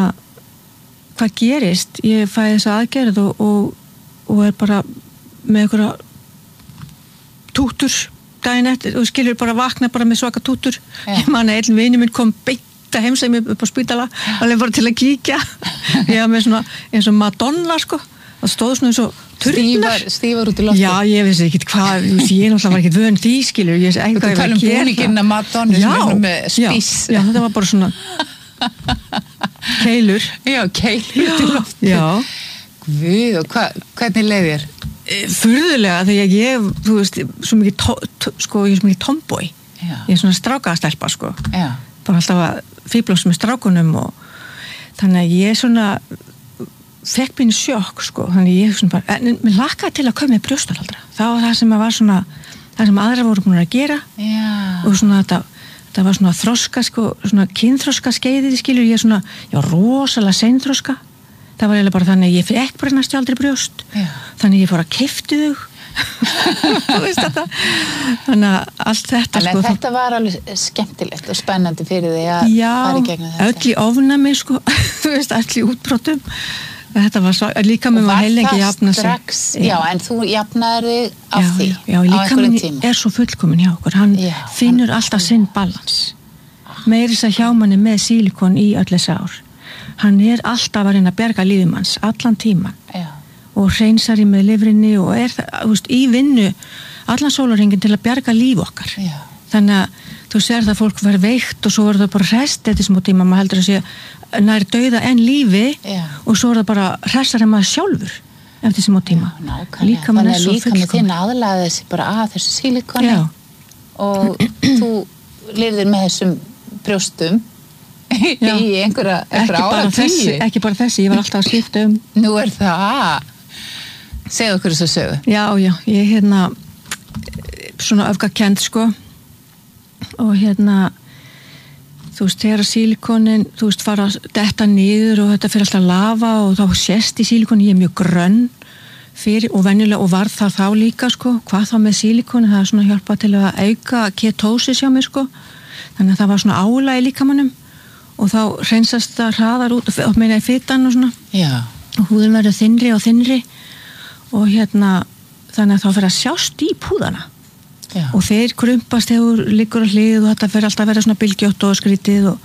hvað gerist? Ég fæði þessa aðgerð og er bara með einhverja tútur daginn eftir, og skilur bara vakna bara með svaka tútur. Ég man að einn vinur minn kom beint að heimsækja mig upp á spítala alveg bara til að kíkja. Ég var með svona eins og Madonna það stóð svona eins og turnar. Stífar út í lofti. Já, ég vissi ekki hvað, ég náttúrulega var ekki vön því, skilur. Þú tala búninginn að Madonna sem er með spís. Já, þetta var bara svona keilur. Já, keilur út í lofti. Já. Guð, og hvernig leið þér? Furðulega, þegar ég, þú veist, svo mikið ég er svo mikið tomboy. Ég er svona strákastelpa, bara alltaf að fíblast með strákunum og þannig að ég svona fekk mínu sjokk, þannig ég svona bara, en mér lakkaði til að koma með brjóstarhaldra. Það var það sem var svona, það sem aðra voru búin að gera og svona þetta var svona þroska, svona kynþroska skeiðið, skilur, ég rosalega seinþroska. Það var eiginlega bara þannig að ég fekk bara næstu aldrei brjóst. Þannig ég fór að keypti þau. Þú veist þetta. Þannig að allt þetta en þetta var alveg skemmtilegt og spennandi fyrir þig að fara í gegnum þetta. Já, öll í ofnæmi þú veist, öll í útbrotum. Þetta var svo, líka með maður heilengi jafna sig. Og var það strax, já, en þú jafnaðir þig af því já, á einhverjum tíma. Já, er svo fullkomin hjá okkur. Hann finnur alltaf sinn balans. Meiris að hjá manni með sílikon í öll þessi ár. Hann er alltaf að reyna að berga lífimanns allan tíman og hreinsar í með lifrinni og er í vinnu allan sólarhringinn til að berga líf okkar. Þannig að þú sér það að fólk verður veikt og svo verður það bara hrest eftir smá tíma, maður heldur að sé nær dauða en lífi og svo er það bara hressar en maður sjálfur eftir smá tíma. Þannig að líka með þinn aðlaði þessi bara að þessu sílikoni og þú lifðir með þessum brjóstum í einhverja áratugir. Ekki bara þessi, ég var alltaf að skipta Nú er það. Segðu okkur þessu sögu. Já, ég svona öfgakend og þú veist, þegar sílikonin fara að detta niður og þetta fyrir alltaf lava og þá sést í sílikonin, ég er mjög grönn fyrir og venjulega og var það þá líka hvað þá með sílikonin, það er svona hjálpað til að auka ketósis hjá mér þannig að það var svona álag í líkamannum og þá hreinsast það hraðar út og meina í fitan og svona og húðin verður þynnri og þynnri og þannig að þá fyrir að sjást í púðana og þeir krumpast þegar liggur á hlið og þetta fyrir alltaf að vera svona bylgjótt og skrítið og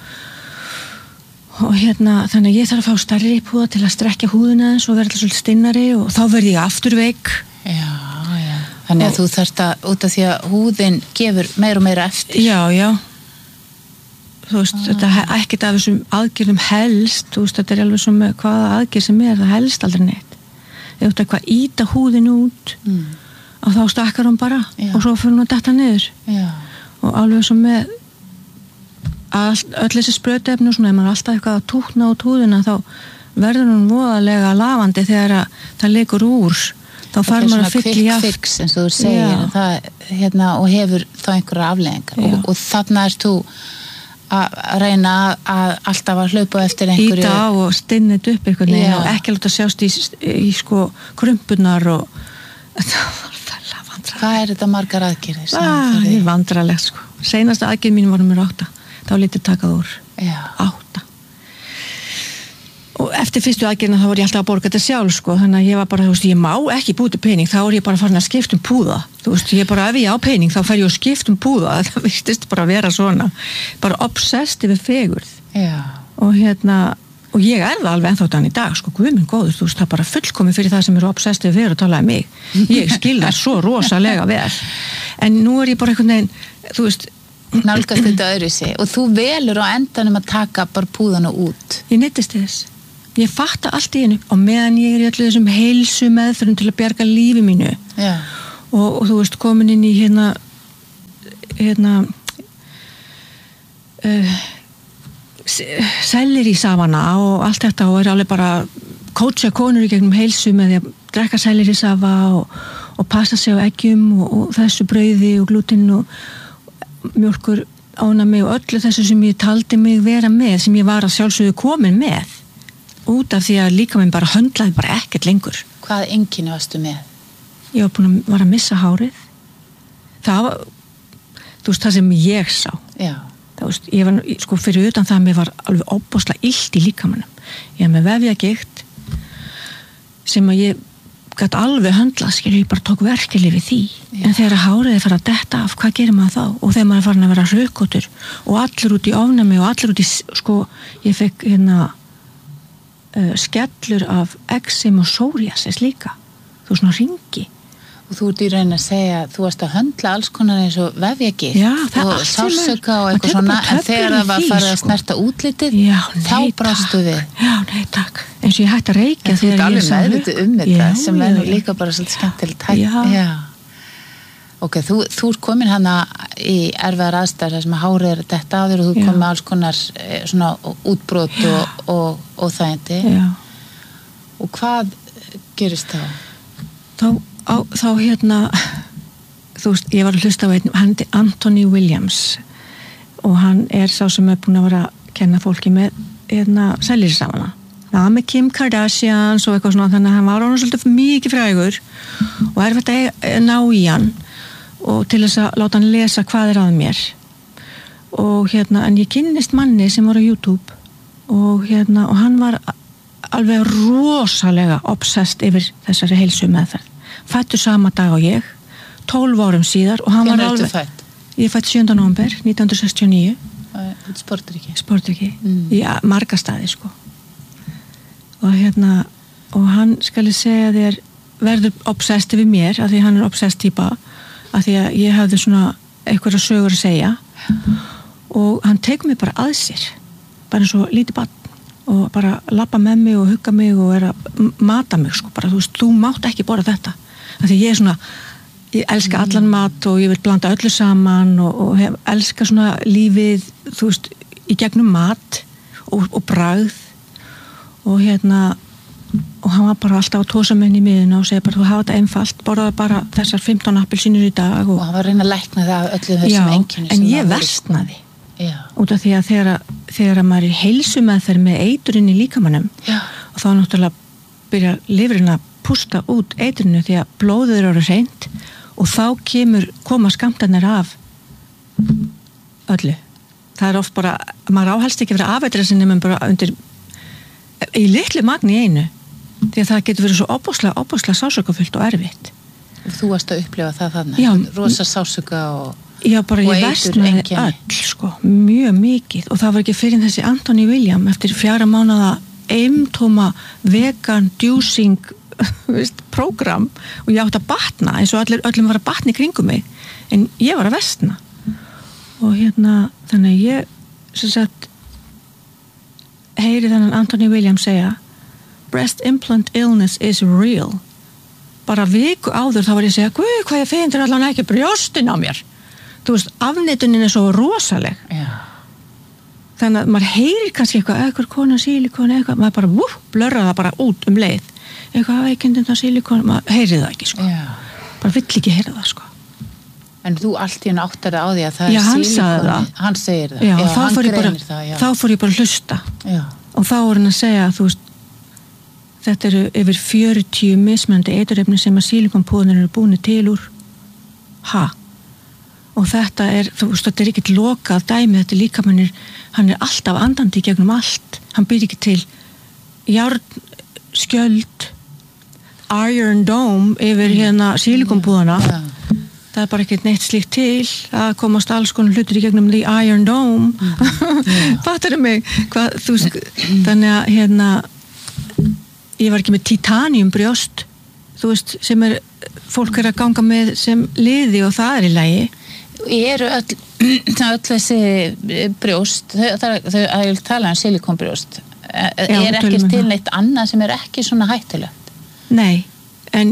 þannig að ég þarf að fá stærri púða til að strekja húðina eins og vera alltaf svolítið stinnari og þá verð ég aftur veik. Þannig að þú þarft að út af því að húðin gefur meira og meira eftir. Já þú veist, þetta ekkert af þessum aðgerðum helst, þú veist, þetta er alveg svo með hvaða aðgerð sem það helst aldrei neitt. Ef þú veist eitthvað íta húðin út og þá stakkar hún bara og svo fyrir hún að detta niður. Og alveg svo með öll þessi sprautuefni og svona, ef maður alltaf eitthvað að tútna út húðina þá verður hún voðalega lafandi þegar það leikur úr. Þá fær maður að fylla í quick fix eins og þú segir það, og hefur þá einhverja afleiðingar og þarna ert þú að reyna að alltaf að hlaupa eftir einhverju íta á og stinnit upp einhvern veginn og ekki láta sjást í krumpunar og þetta var fælla vandræðilegt. Hvað er þetta margar aðgerðir? Það er vandræðilegt Seinasta aðgerð mín var nummer 8 þá lítið takað úr 8 og eftir fyrstu aðgerðina þá var ég alltaf að borga þetta sjálf þannig að ég var bara, þú veist, ég má ekki búti pening þá er ég bara farin að skipta púða þú veist, ég bara, ef ég á pening þá fer ég að skipta púða það virtist bara að vera svona bara obsessed yfir fegurð og og ég það alveg ennþá þann í dag, sko, guð minn góður, þú veist, það bara fullkomið fyrir það sem eru obsessið við að tala um mig. Ég skil það svo rosalega vel. En nú ég bara einhvern veginn, þú veist, nálgast þetta öðru sig og þú velur á endanum að taka bara púðana út. Ég neyddist þess. Ég fatta allt í hennu og meðan ég í öllu þessum heilsu meðferðum til að bjarga lífi mínu. Já. Og þú veist, komin inn í selleri safana og allt þetta og alveg bara coacha konur í gegnum heilsu með því að drekka selleri safa og passa sig á eggjum og þessu brauði og glúten og mjólkur ánami og öllu þessu sem ég taldi mig vera með, sem ég var að sjálfsögðu komin með út af því að líka minn bara höndlaði bara ekkert lengur. Hvað einkenni varstu með? Ég var að missa hárið. Það var, þú veist, það sem ég sá. Já. Það veist, ég var, sko, fyrir utan það að mér var alveg óbúslega illt í líkamanum. Ég með vefjagigt sem að ég gæti alveg höndla, skilur, ég bara tók verkefli við því. Já. En þegar hárið fara að detta af, hvað gerir maður þá? Og þegar maður farin að vera hraukotur og allir út í ofnami og allir út í, sko, ég fekk skellur af eksem og psoriasis líka. Þú svona ringi. Og þú ert í raun að segja, þú varst að höndla alls konar eins og vefjagigt og sársauka og eitthvað svona, en þegar það var farið að snerta útlitið, þá brastu við. Já, nei, takk. Eins og ég hætti að reykja þegar ég sá þetta. Þú ert alveg meðvitað þetta, sem er líka bara svolítið skemmtilegt. Já. Ok, þú ert komin hana í erfiðar aðstæður þar sem hárið er þetta á þér og þú kom með alls konar svona útbrot og þægindi. Já. Og hvað gerist þá? Þá þú veist, ég var að hlusta á hann er Anthony Williams og hann er sá sem er búin að vera að kenna fólki með sellirisafana. Það var með Kim Kardashian og eitthvað svona, þannig að hann var orðinn svolítið mikið frægur og erfitt að ná í hann og til þess að láta hann lesa hvað er að mér og en ég kynnist manni sem var á YouTube og hann var alveg rosalega obsessed yfir þessari heilsu meðferð. Fættur sama dag og ég 12 árum síðar og hann var alveg fætt? Ég fætt 7. nóvember 1969. Sportriki í marga staði, sko. Og hann skal ég segja þér verður obsessed við mér af því hann er obsessed típa af því að ég hafði svona eitthvað sögur að segja og hann tekur mig bara að sér bara eins og lítið barn og bara labba með mig og hugga mig og er að mata mig, sko, bara þú veist, þú mátt ekki borða þetta, af því ég er svona ég elska allan mat og ég vil blanda öllu saman og elska svona lífið, þú veist, í gegnum mat og bragð og og hann var bara alltaf að tósa með henni í miðuna og segja bara, þú hafa þetta einfalt, borðaði bara þessar 15 appelsínur í dag og hann var að reyna að lækna það af öllum þessum einkennum en ég versnaði út af því að þegar maður er heilsumeðferð með eiturinn í líkamannum og þá náttúrulega byrja lifrin að pústa út eiturinu því að blóðið eru hreint og þá koma skammtarnir af öllu. Það er oft bara, maður áhelst ekki verið afeitra sinni menn bara undir í litlu magni einu því að það getur verið svo óbúslega sásökafullt og erfitt. Og þú varst að upplifa það þannig? Rosa sásöka Já, bara ég versnaði öll, sko, mjög mikið og það var ekki fyrir þessi Anthony Williams eftir 4 mánaða eimtóma vegan djúsing prógram og ég átti að batna eins og öllum var að batna í kringum mig en ég var að versna og þannig að ég sem sagt heyri þennan Anthony Williams segja breast implant illness is real bara viku áður þá var ég að segja guð hvað ég feinir allan ekki brjóstin á mér þú veist, afneitunin er svo rosaleg þannig að maður heyrir kannski eitthvað kona sílikon eitthvað, maður bara blörra það bara út leið eitthvað veikindin það sílikon, maður heyrir það ekki, sko bara vill ekki heyra það, sko En þú allt í hann áttar á því að það er sílikon hann segir það, hann greinir það þá fór ég bara að hlusta og þá er hann að segja, þú veist þetta eru yfir 40 mismunandi eiturefni sem að sílikonpúðanir eru búin til úr og þetta er, þú veist, þetta er ekkert lokað dæmi, þetta er líkamannir, hann er alltaf andandi í gegnum allt, hann býr ekki til járnskjöld Iron Dome yfir sílikonpúðana það bara ekkert neitt slíkt til að komast alls konar hlutur í gegnum the Iron Dome fattar mig hvað, þú veist, þannig að ég var ekki með titanium brjóst, þú veist, sem fólk að ganga með sem liði og það í lagi. Eru öll þessi brjóst, þau að tala silikonbrjóst, ekki til neitt annað sem ekki svona hættulegt? Nei, en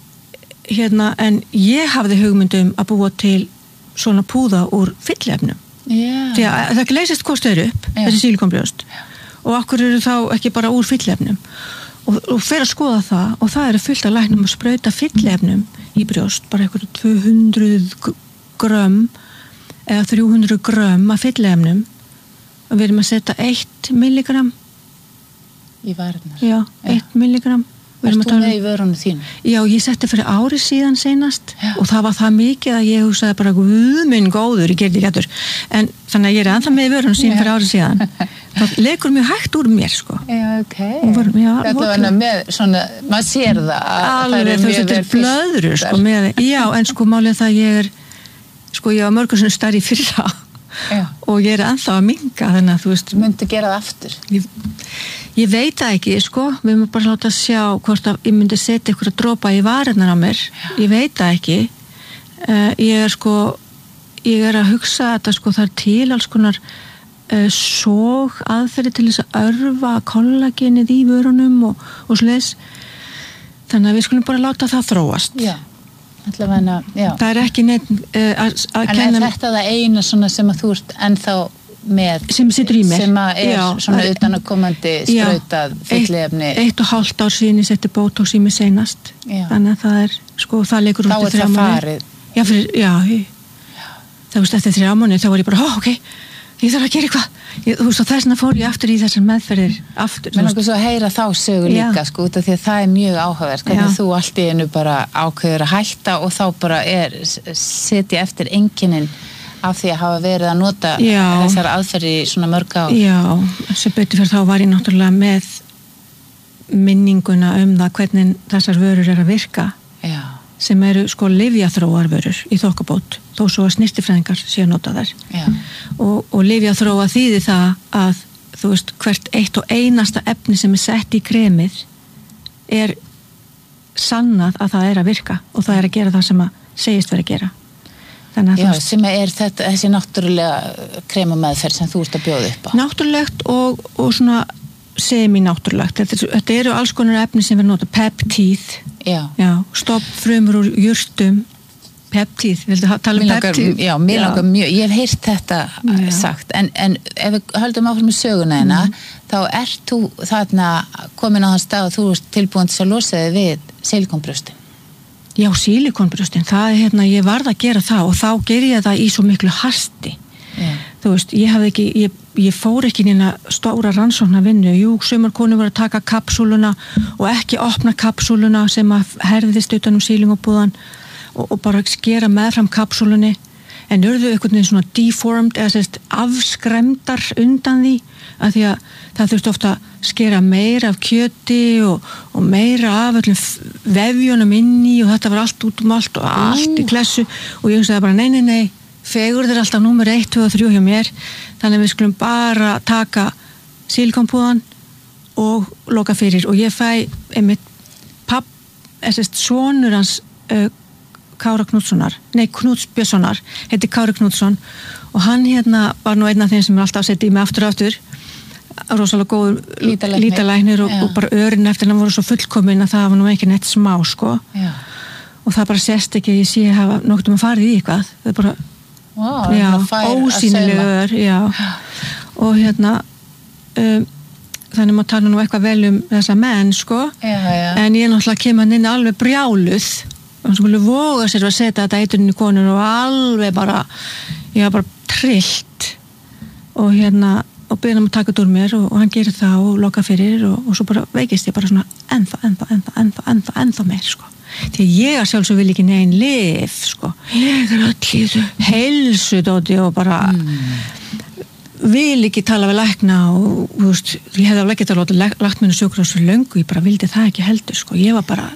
ég hafði hugmyndum að búa til svona púða úr fyllefnum. Því að það leysist hvort þau upp, þessi silikonbrjóst, og akkur eru þá ekki bara úr fyllefnum. Og fer að skoða það, og það fullt af læknum að sprauta fyllefnum í brjóst, bara eitthvað 200 grömm eða 300 grömm af fyllefnum, og við erum að setja 1 milligram í varirnar. Já, 1 milligram. Erst þú með í vörunum þínu? Já, ég setti fyrir ári síðan seinast og það var það mikið að ég hugsaði bara minn góður, ég gerði ekki aftur. En þannig að ég ennþá með í vörunum síðan fyrir ári síðan. Það leikur mjög hægt úr mér, sko. Já, ok. Þetta var með svona, maður sér það. Alveg, þú setur blöðru, sko, með það. Já, en sko málið það ég var mörgur svona stærri fyrir það. Og ég ennþá að minka, þannig að þú veist. Myndi gera það aftur? Ég veit það ekki, sko, við erum bara láta að sjá hvort að ég myndi setja ykkur að dropa í varirnar á mér, ég veit það ekki, ég að hugsa þetta, sko, það til alls konar sóg aðferði til þess að örfa kollagenið í vörunum og svoleiðis, þannig að við skulum bara láta það þróast. Já, allavega, já. Það ekki neitt að kenna. En þetta það eina svona sem að þú ert ennþá með sem situr í mér sem svona utanakomandi sprautað fyllefni 1,5 ár síðan ég setti Botox í mig seinast þannig að það sko, það leikur út í 3 mánuði það veist eftir 3 mánuði þá var ég bara, ok, ég þarf að gera eitthvað þú veist og þess vegna fór ég aftur í þessar meðferðir aftur. Mér langar svo að heyra þá sögu líka sko, út af því að það mjög áhugavert hvernig þú allt í einu bara ákveður að hætta og þá bara setja eftir einkennin af því að hafa verið að nota þessar aðferði svona mörg ár. Já, sem betur fyrir þá var ég náttúrulega með minninguna það hvernig þessar vörur að virka. Já. Sem eru sko lyfjaþróarvörur í þokkabót, þó svo að snyrtifræðingar séu að nota þær. Já. Og lyfjaþróa þýðir það að þú veist hvert eitt og einasta efni sem sett í kremið sannað að það að virka og það að gera það sem að segist verið að gera. Já, sem þetta, þessi náttúrulega kremameðferð sem þú ert að bjóða upp á. Náttúrulegt og svona semi-náttúrulegt. Þetta eru alls konar efni sem verður nota, peptíð, stofnfrumur úr jurtum, peptíð, viltu tala peptíð? Já, mér langar mjög, ég hef heyrt þetta sagt, en ef við höldum áfram með söguna hérna, þá ert þú þarna komin á þann stað að þú ert tilbúin til að losa þig við silikonbrjóstin. Já, silikonbrjóstin, það ég varð að gera það og þá ger ég það í svo miklu hasti. Þú veist, ég fór ekki inn í stóra rannsóknarvinnu. Jú, sumar konur voru að taka kapsúluna og ekki opna kapsúluna sem að herðist utan silingopúðan og bara skera meðfram kapsúlunni en urðu einhvern veginn svona deformed eða sérst afskremdar undan því að því að það þurfti ofta að skera meira af kjöti og meira af öllum vefjunum inni og þetta var allt út allt og allt í klessu og ég hugsaði bara nei, fegurð alltaf númer 1, 2 og 3 hjá mér þannig að við skulum bara taka silikonpúðan og loka fyrir og ég fæ einmitt sonur hans Kára Knútssonar, Knúts Björnssonar heiti Kári Knútsson og hann var nú einn af þeim sem alltaf setti í mig aftur rosalega góður lítalæknir og bara örin eftir hann voru svo fullkomin að það var nú ekki neitt smá sko og það bara sést ekki að ég sé að hafa nokkuð að fara í eitthvað það er bara ósýnilegur og þannig maður tala nú eitthvað vel þessa menn sko en ég náttúrulega kemur inn alveg brjáluð og svo skulle voga sér að setja þetta eiturinn í konun og alveg bara ég var bara trillt og og byrja hann að taka þetta úr mér og hann gerir það og loka fyrir og svo bara veikist ég bara svona ennþá meir sko því ég sjálfsög vil ekki negin lyf sko ég öll í þessu heilsudóti og bara vil ekki tala við lækna og þú veist, ég hefði alveg getað lagt mér sjúkrahús fyrir löngu, ég bara vildi það ekki heldur sko, ég var bara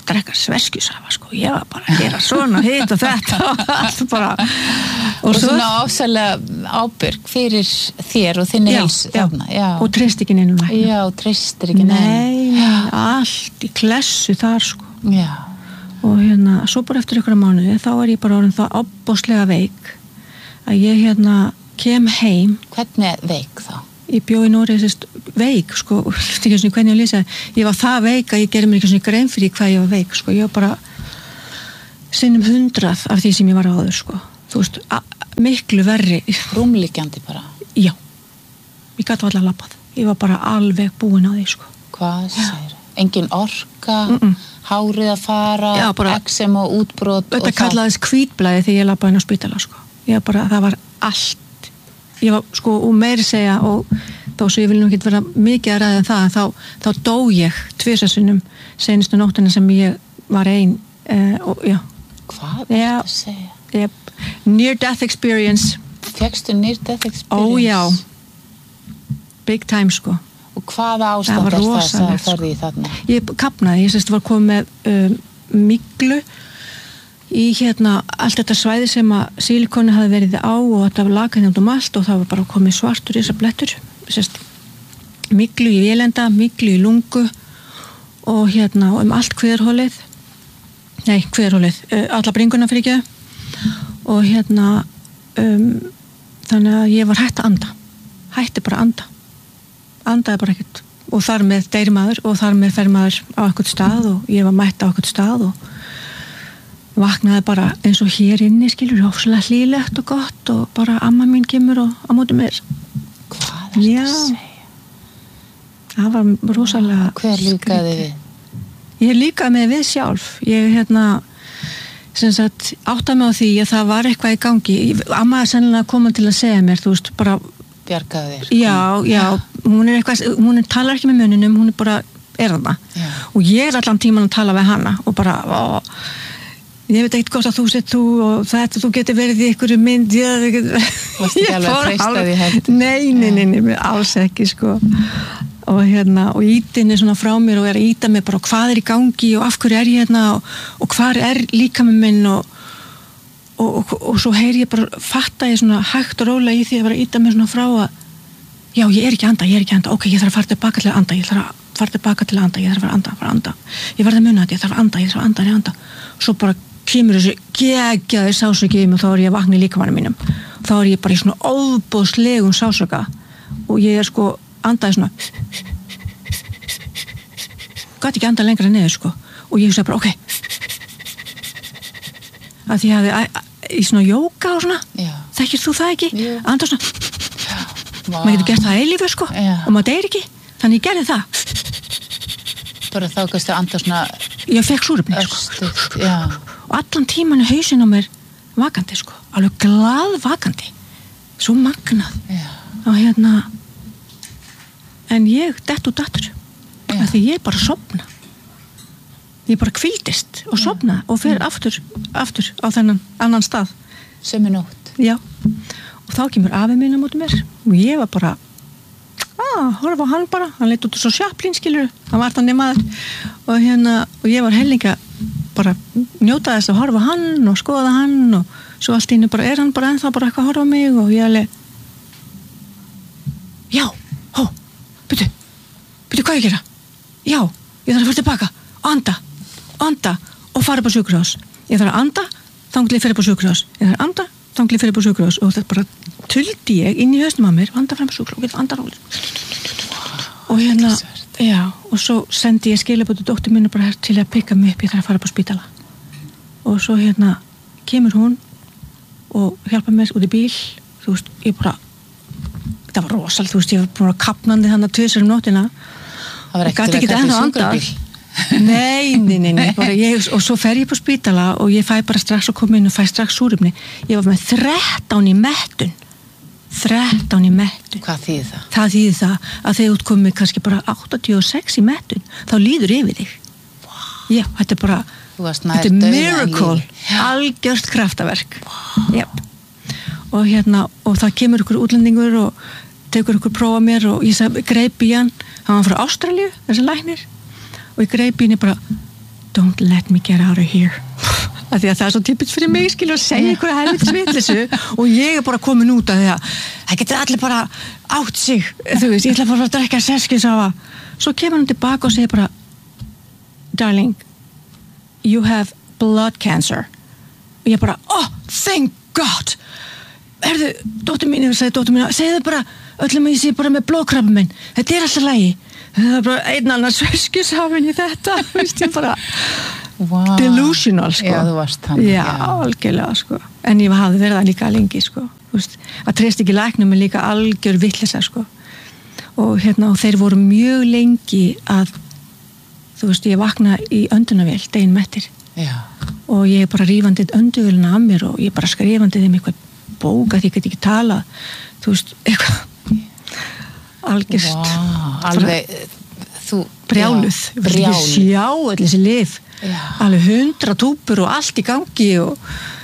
drekka sveskjusafa sko, ég var bara að gera svona hitt og þetta allt bara og svona ásælega ábyrg fyrir þér og þinni heilsu þarna og treyst ekki neinum læknum já, treystir ekki neinum nei, allt í klessu þar sko já og svo bara eftir ykkur mánuði þá ég bara orðin það ofboðslega veik að ég kem heim hvernig veik þá? Ég bjó í Noregi veik sko, ekki svona hvernig ég lýsa ég var það veik að ég gerði mér ekki svona grein fyrir hvað ég var veik sko, ég var bara sinnum 100 af því sem ég var áður sko, þú veist miklu verri rúmliggjandi bara? Já, ég gat allar labbað ég var bara alveg búin á því sko hvað segir? Engin orka? Hárið að fara? Já, bara eksem og útbrot þetta kallaðist hvítblæði þegar ég labbaði inn á spítala sko ég bara, það var allt ég var sko og meiri segja og þó svo ég vil nú ekki vera mikið að ræða það þá dó ég 2 sinnum seinustu nóttina sem ég var ein og já hvað er það að segja? Near death experience fékkstu near death experience? Ó já big time sko og hvaða ástand er það sem ferði í þarna? Ég kapnaði, ég var komið með myglu í allt þetta svæði sem að sílikoni hafi verið á og þetta var lakað allt og það var bara komið svartur í þessar blettur myglu í vélenda, myglu í lungu og og allt kviðarhólið alla bringuna fyrir ekki og þannig að ég var hætt að anda hætti bara að andaði bara ekkert og þar með deyr maður og þar með fer maður á eitthvað stað og ég var mætt á eitthvað stað og vaknaði bara eins og hér inni skilur ofsalega hlýlegt og gott og bara amma mín kemur og á móti mér hvað er þetta að segja? Það var rosalega hver líkaði við? Ég líkaði mig við sjálf ég sem sagt áttaði mig á því að það var eitthvað í gangi amma er sennilega komin til að segja mér þú veist bara bjargaði þér já, hún talar ekki með munninum hún bara þarna og ég allan tíman að tala við hana og bara ég veit ekkert hvort að þú sett þú og þetta, þú getur verið í einhverju mynd varst ekki alveg að treysta því hægt? Nei, alls ekki sko og ítinni svona frá mér og að íta mig bara hvað er í gangi og af hverju er ég og hvar er líkaminn minn og svo heyri ég bara fatta ég svona hægt og rólega í því að vera að íta mig svona frá að já, ég er ekki að anda, ok, ég þarf að fara tilbaka til að anda ég þarf að fara tilbaka til að anda, ég þarf að anda ég verð að muna þetta, ég þarf að anda svo bara kemur þessu geggjaði sásöki og þá er ég að vakna í líkamanum mínum þá er ég bara í svona óbóðslegum sásöka og ég sko andaði svona gæti ekki anda lengra niður sko og ég hugsaði bara ok að því að í svona jóka og svona þekkir þú það ekki? Anda svona maður getur gert það eilífu sko og maður deyr ekki þannig ég gerði það bara þá kannski að anda svona ég fekk súrefni sko og allan tíman er hausinn á mér vakandi sko, alveg glaðvakandi svo magnað og en ég dett út aftur af því ég bara sofna ég bara hvíldist og sofna og fer aftur á þennan annan stað sömu nótt já, og þá kemur afi minn á móti mér og ég var bara horfa á hann bara, hann leit út svo Chaplin skilur, hann var þannig maður og ég var hellinga bara njóta þess að horfa hann og skoða hann og svo allt í einu bara hann bara ennþá bara eitthvað að horfa á mig og ég alveg já, byrju hvað ég gera? Já, ég þarf að fara tilbaka anda og fara upp á sjúkrahús ég þarf að anda, þangað til ég fer upp á sjúkrahús ég þarf að anda, þangað til ég fer upp á sjúkrahús og þetta bara tuldi ég inn í hausnum á mér anda fram á sjúkrahús, anda róli og já, og svo sendi ég skilabót dóttur mínu bara til að pikka mig upp ég þarf að fara upp á spítala og svo kemur hún og hjálpa mér út í bíl þú veist, ég bara það var rosalega, þú veist, ég var bara kapnandi þannig 2 sinum nóttina það var ekkert til að kalla sjúkrabíl nei bara og svo fer ég upp á spítala og ég fæ bara strax að koma inn og fæ strax súrefni ég var með 13 í mettun hvað þýðir það? Það þýðir það að þegar þú komið kannski bara 86 í mettun þá líður yfir þig já, þetta er bara þetta er miracle algjört kraftaverk og það kemur ykkur útlendingur og tekur ykkur prófa mér og ég greip í hann var frá Ástralíu, þessi læknir og ég greip í henni bara don't let me get out of here af því að það svo typisk fyrir mig skilur að segja einhverja helvitis vitleysu og ég bara komin út af því að það getur allir bara átt sig þú veist, ég ætla bara að drekka seskjusafa svo kemur hann tilbaka og segir bara darling, you have blood cancer og ég bara, thank God erðu, dóttir mín segðu bara öllum að ég sé bara með blóðkrabba minn þetta alltaf lægi það bara einn annar seskjusafin í þetta veist ég bara delusional sko já, þú varst þannig já, algjörlega sko en ég hafði verið það líka lengi sko veist, að treysta ekki læknum er líka algjör vitleysa sko og og þeir voru mjög lengi að þú veist, ég vakna í öndunavél deginn mettir og ég er bara rífandi önduvélina af mér og ég er bara skrifandi þeim eitthvað bók að ég get ekki tala þú veist, eitthvað algjörst alveg, þú brjáluð, ég sjá allir þessi lyf alveg 100 túpur og allt í gangi og